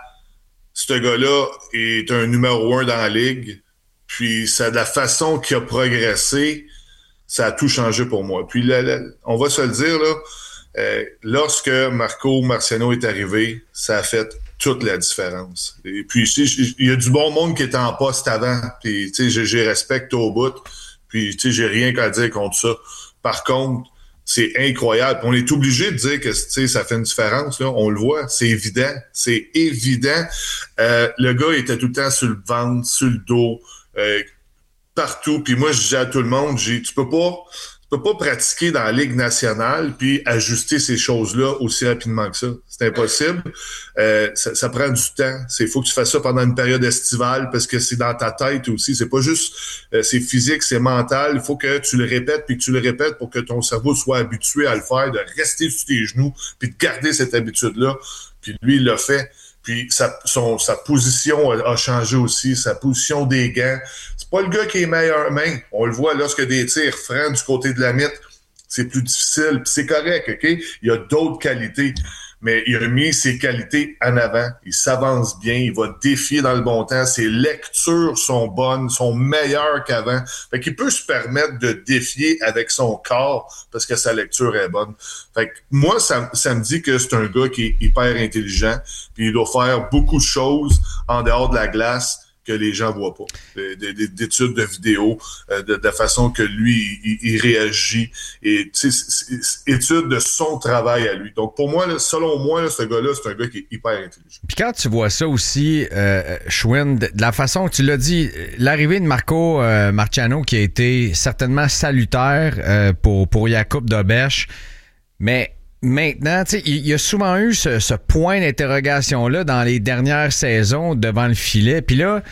ce gars-là est un numéro un dans la Ligue, puis ça, de la façon qu'il a progressé, ça a tout changé pour moi. Puis là, là, on va se le dire, là, Euh, lorsque Marco Marciano est arrivé, ça a fait toute la différence. Et puis, il y a du bon monde qui était en poste avant, puis tu sais, j'ai respecte au bout, puis tu sais, j'ai rien qu'à dire contre ça. Par contre, c'est incroyable. On est obligé de dire que tu sais, ça fait une différence, là. On le voit, c'est évident, c'est évident. Euh, le gars était tout le temps sur le ventre, sur le dos, euh, partout. Puis moi, je dis à tout le monde, j'ai, tu peux pas... Tu peux pas pratiquer dans la Ligue nationale puis ajuster ces choses-là aussi rapidement que ça. C'est impossible. Euh, ça, ça prend du temps. Il faut que tu fasses ça pendant une période estivale parce que c'est dans ta tête aussi. C'est pas juste euh, c'est physique, c'est mental. Il faut que tu le répètes puis que tu le répètes pour que ton cerveau soit habitué à le faire, de rester sur tes genoux puis de garder cette habitude-là. Puis lui, il l'a fait. Puis sa, son, sa position a, a changé aussi, sa position des gants. C'est pas le gars qui est meilleur main. On le voit lorsque des tirs francs du côté de la mythe, c'est plus difficile. Puis c'est correct, OK? Il y a d'autres qualités. Mais il a mis ses qualités en avant. Il s'avance bien, il va défier dans le bon temps. Ses lectures sont bonnes, sont meilleures qu'avant. Fait qu'il peut se permettre de défier avec son corps parce que sa lecture est bonne. Fait que moi, ça, ça me dit que c'est un gars qui est hyper intelligent. Puis il doit faire beaucoup de choses en dehors de la glace que les gens voient pas. D'études de vidéos, de, de la façon que lui, il, il réagit. Et tu sais, études de son travail à lui. Donc pour moi, là, selon moi, là, ce gars-là, c'est un gars qui est hyper intelligent. Puis quand tu vois ça aussi, euh, Chouin, de, de la façon que tu l'as dit, l'arrivée de Marco euh, Marciano qui a été certainement salutaire euh, pour, pour Jakub Dobeš, mais maintenant, tu sais, il y a souvent eu ce, ce point d'interrogation-là dans les dernières saisons devant le filet. Puis là,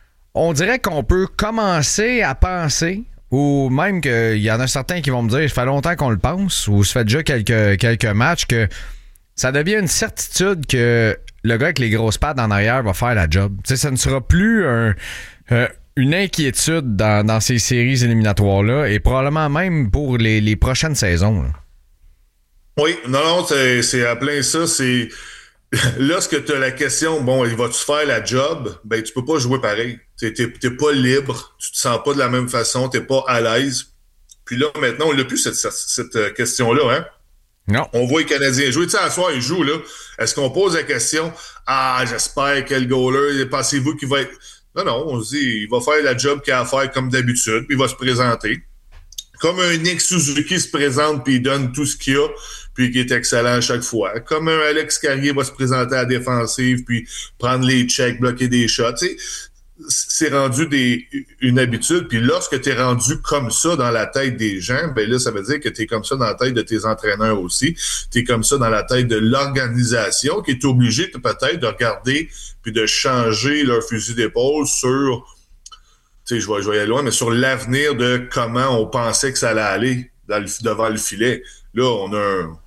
on dirait qu'on peut commencer à penser, ou même qu'il y en a certains qui vont me dire, ça fait longtemps qu'on le pense, ou ça fait déjà quelques, quelques matchs, que ça devient une certitude que le gars avec les grosses pattes en arrière va faire la job. Tu sais, ça ne sera plus un... Euh, une inquiétude dans, dans ces séries éliminatoires-là, et probablement même pour les, les prochaines saisons, là. Oui, non, non, c'est, c'est à plein ça. C'est lorsque tu as la question, bon, vas-tu faire la job? Ben, tu peux pas jouer pareil. T'es, t'es, t'es pas libre, tu te sens pas de la même façon, t'es pas à l'aise. Puis là, maintenant, on l'a plus cette, cette, cette question-là, hein? Non. On voit les Canadiens jouer. Tu sais, à soir, ils jouent, là. Est-ce qu'on pose la question, ah, j'espère quel goaler, pensez-vous qu'il va être. Non, non, on se dit, il va faire la job qu'il a à faire comme d'habitude, puis il va se présenter. Comme un Nick Suzuki se présente puis il donne tout ce qu'il a, puis qui est excellent à chaque fois. Comme un Alex Carrier va se présenter à la défensive puis prendre les checks, bloquer des shots. Tu sais, c'est rendu des, une habitude. Puis lorsque tu es rendu comme ça dans la tête des gens, ben là, ça veut dire que tu es comme ça dans la tête de tes entraîneurs aussi. Tu es comme ça dans la tête de l'organisation qui est obligée peut-être de regarder puis de changer leur fusil d'épaule sur... Tu sais, je vais, je vais y aller loin, mais sur l'avenir de comment on pensait que ça allait aller dans le, devant le filet. Là, on a un,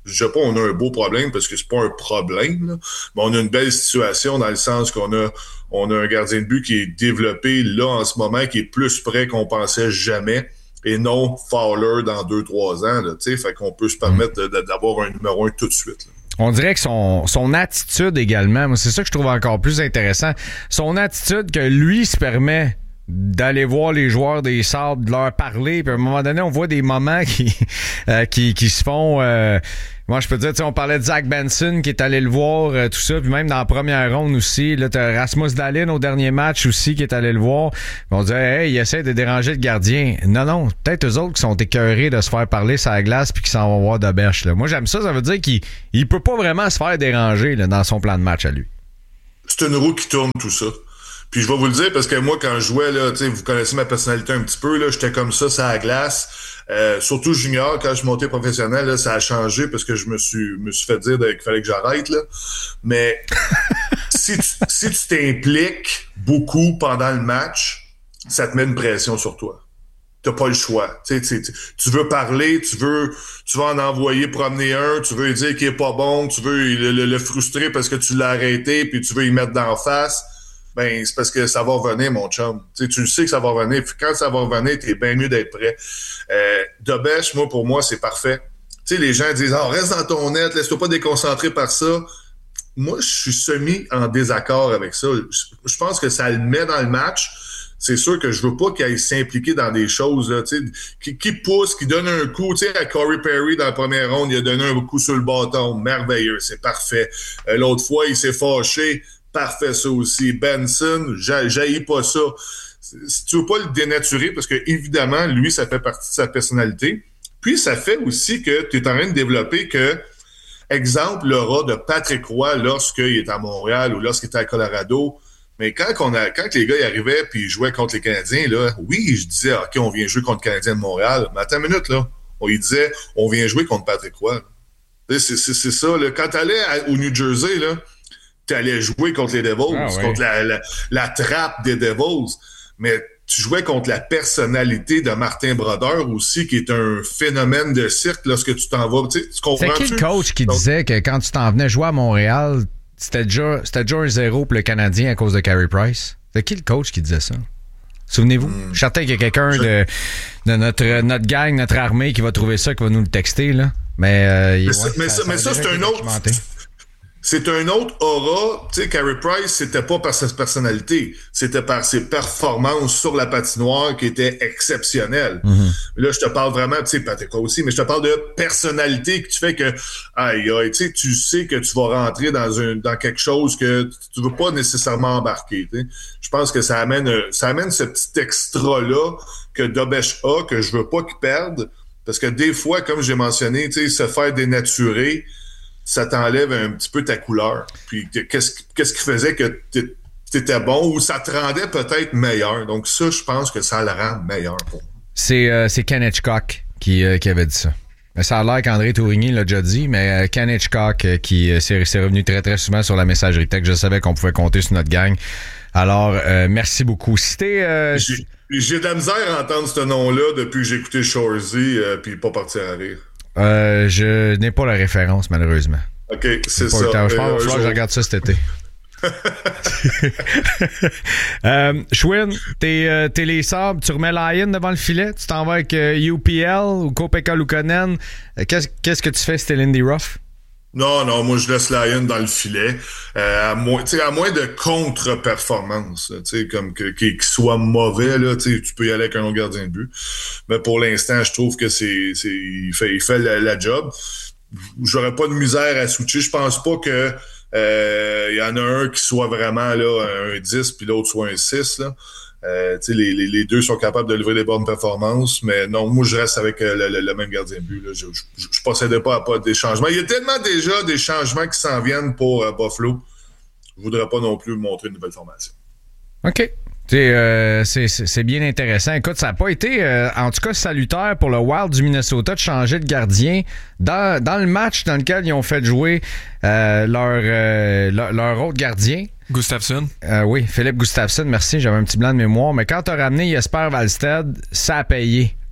je sais pas, on a un beau problème parce que c'est pas un problème, là, mais on a une belle situation dans le sens qu'on a, on a un gardien de but qui est développé là en ce moment, qui est plus près qu'on pensait jamais, et non Fowler dans deux, trois ans, là, tu sais, fait qu'on peut se permettre de, de, d'avoir un numéro un tout de suite, là. On dirait que son, son attitude également, moi, c'est ça que je trouve encore plus intéressant. Son attitude que lui se permet d'aller voir les joueurs des Sabres, de leur parler, puis à un moment donné, on voit des moments qui euh, qui, qui se font... Euh, moi, je peux te dire, tu sais, on parlait de Zach Benson qui est allé le voir, euh, tout ça, puis même dans la première ronde aussi, là, t'as Rasmus Dahlin au dernier match aussi qui est allé le voir. Puis on disait, hey, il essaie de déranger le gardien. Non, non, peut-être eux autres qui sont écœurés de se faire parler sur la glace puis qui s'en vont voir de bêche, là. Moi, j'aime ça, ça veut dire qu'il il peut pas vraiment se faire déranger là, dans son plan de match à lui. C'est une roue qui tourne, tout ça. Puis je vais vous le dire parce que moi, quand je jouais, là, vous connaissez ma personnalité un petit peu, là, j'étais comme ça, ça à la glace. Euh, surtout junior, quand je suis monté professionnel, là, ça a changé parce que je me suis me suis fait dire qu'il fallait que j'arrête. Là. Mais si tu si tu t'impliques beaucoup pendant le match, ça te met une pression sur toi. T'as pas le choix. Tu sais, tu veux parler, tu veux tu veux en envoyer promener un, tu veux lui dire qu'il est pas bon, tu veux le, le, le frustrer parce que tu l'as arrêté, puis tu veux y mettre d'en face. Ben, c'est parce que ça va revenir, mon chum. T'sais, tu le sais que ça va revenir. Puis quand ça va revenir, t'es bien mieux d'être prêt. Euh, Dobèche, moi, pour moi, c'est parfait. Tu sais, les gens disent, ah, oh, reste dans ton net, laisse-toi pas déconcentrer par ça. Moi, je suis semi en désaccord avec ça. Je pense que ça le met dans le match. C'est sûr que je veux pas qu'il aille s'impliquer dans des choses, là, tu sais, qui, qui pousse, qui donne un coup. Tu sais, à Corey Perry, dans la première ronde, il a donné un coup sur le bâton. Merveilleux, c'est parfait. Euh, l'autre fois, il s'est fâché. Parfait, ça aussi. Benson, j'haïs pas ça. Si tu veux pas le dénaturer, parce que évidemment, lui, ça fait partie de sa personnalité. Puis, ça fait aussi que tu es en train de développer que, exemple, l'aura de Patrick Roy lorsqu'il est à Montréal ou lorsqu'il est à Colorado. Mais quand on a, quand les gars y arrivaient puis ils jouaient contre les Canadiens, là, oui, je disais, OK, on vient jouer contre les Canadiens de Montréal. Mais attends une minute, là. On lui disait, on vient jouer contre Patrick Roy. C'est, c'est, c'est ça, là. Quand t'allais à, au New Jersey, là, tu allais jouer contre les Devils, ah, ouais. contre la, la, la trappe des Devils, mais tu jouais contre la personnalité de Martin Brodeur aussi, qui est un phénomène de cirque lorsque tu t'en vas. Tu sais, tu comprends? C'est qui le coach qui Donc, disait que quand tu t'en venais jouer à Montréal, c'était déjà, c'était déjà un zéro pour le Canadien à cause de Carey Price? C'est qui le coach qui disait ça? Souvenez-vous? Hmm. Je suis certain qu'il y a quelqu'un je... de, de notre, notre gang, notre armée qui va trouver ça, qui va nous le texter, là. Mais, euh, mais, ouais, ça, mais ça, ça, mais ça c'est un autre... C'est un autre aura. Tu sais, Carey Price, c'était pas par sa personnalité, c'était par ses performances sur la patinoire qui étaient exceptionnelles. Mm-hmm. Là, je te parle vraiment, tu sais, Patrick aussi, mais je te parle de personnalité que tu fais que, aïe, aïe, tu sais, tu sais que tu vas rentrer dans un, dans quelque chose que tu veux pas nécessairement embarquer, tu sais. Je pense que ça amène, ça amène ce petit extra-là que Dobèche a, que je veux pas qu'il perde, parce que des fois, comme j'ai mentionné, tu sais, se faire dénaturer, ça t'enlève un petit peu ta couleur. Puis qu'est-ce, qu'est-ce qui faisait que t'étais bon ou ça te rendait peut-être meilleur. Donc ça, je pense que ça le rend meilleur pour moi. C'est, euh, c'est Ken Hitchcock qui, euh, qui avait dit ça. Ça a l'air qu'André Tourigny l'a déjà dit, mais euh, Ken Hitchcock euh, qui euh, s'est, s'est revenu très très souvent sur la messagerie texte. Je savais qu'on pouvait compter sur notre gang. Alors, euh, merci beaucoup. Si t'es, euh, j'ai, j'ai de la misère à entendre ce nom-là depuis que j'ai écouté Shoresy euh, puis pas partir à rire. Euh, je n'ai pas la référence, malheureusement. OK, c'est ça. Je pense qu'il va falloir que je regarde ça cet été. euh, Schwinn, t'es, euh, t'es les Sabres, tu remets Lyon devant le filet, tu t'en vas avec euh, U P L ou Kopeka Luukkonen. Euh, qu'est-ce, qu'est-ce que tu fais si t'es Lindy Ruff? Non, non, moi je laisse Lyon dans le filet. Euh, à, moins, à moins de contre-performance, comme que, qu'il soit mauvais, là, tu peux y aller avec un autre gardien de but. Mais pour l'instant, je trouve que c'est, c'est il fait, il fait la, la job. J'aurais pas de misère à switcher. Je pense pas que euh, y en a un qui soit vraiment là un dix puis l'autre soit un six. Là. Euh, les, les, les deux sont capables de livrer des bonnes performances, mais non, moi je reste avec euh, le, le, le même gardien de but. Là. Je ne procédais pas à pas des changements. Il y a tellement déjà des changements qui s'en viennent pour euh, Buffalo. Je ne voudrais pas non plus montrer une nouvelle formation. OK. C'est, euh, c'est, c'est bien intéressant. Écoute, ça n'a pas été, euh, en tout cas, salutaire pour le Wild du Minnesota de changer de gardien dans, dans le match dans lequel ils ont fait jouer euh, leur, euh, leur, leur autre gardien. Gustafsson. Euh, oui, Philippe Gustafsson, merci, j'avais un petit blanc de mémoire. Mais quand tu as ramené Jesper Wallstedt, ça a payé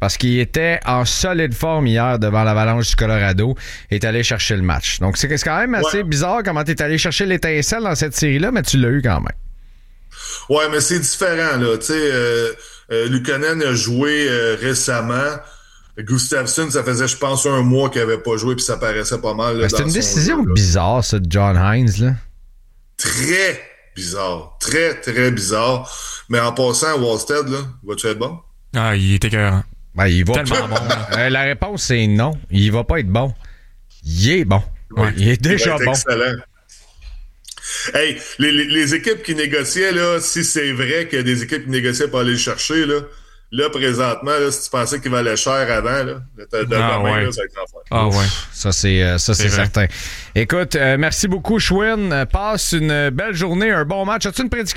parce qu'il était en solide forme hier devant l'Avalanche du Colorado et est allé chercher le match. Donc, c'est quand même assez ouais. bizarre comment tu es allé chercher l'étincelle dans cette série-là, mais tu l'as eu quand même. Ouais, mais c'est différent, là. Tu sais, euh, euh, Luukkonen a joué euh, récemment. Gustafsson, ça faisait, je pense, un mois qu'il n'avait pas joué, puis ça paraissait pas mal. Là, c'est une décision jeu, bizarre, ça, de John Hines, là. Très bizarre. Très, très bizarre. Mais en passant à Wallstead, là, va-tu être bon? Ah, il est écœurant. Ben, il va tellement pas. bon. euh, la réponse, c'est non. Il va pas être bon. Il est bon. Ouais, il est déjà il bon. Excellent. Hey, les, les, les équipes qui négociaient, là, si c'est vrai qu'il y a des équipes qui négociaient pour aller le chercher, là, là, présentement, là, si tu pensais qu'il valait cher avant, là, de, de ah, main, ouais. là, ça va être l'enfer. Ah ouais. Ça, c'est, euh, ça, c'est, c'est certain. Écoute, euh, merci beaucoup, Schwinn. Passe une belle journée, un bon match. As-tu une prédiction?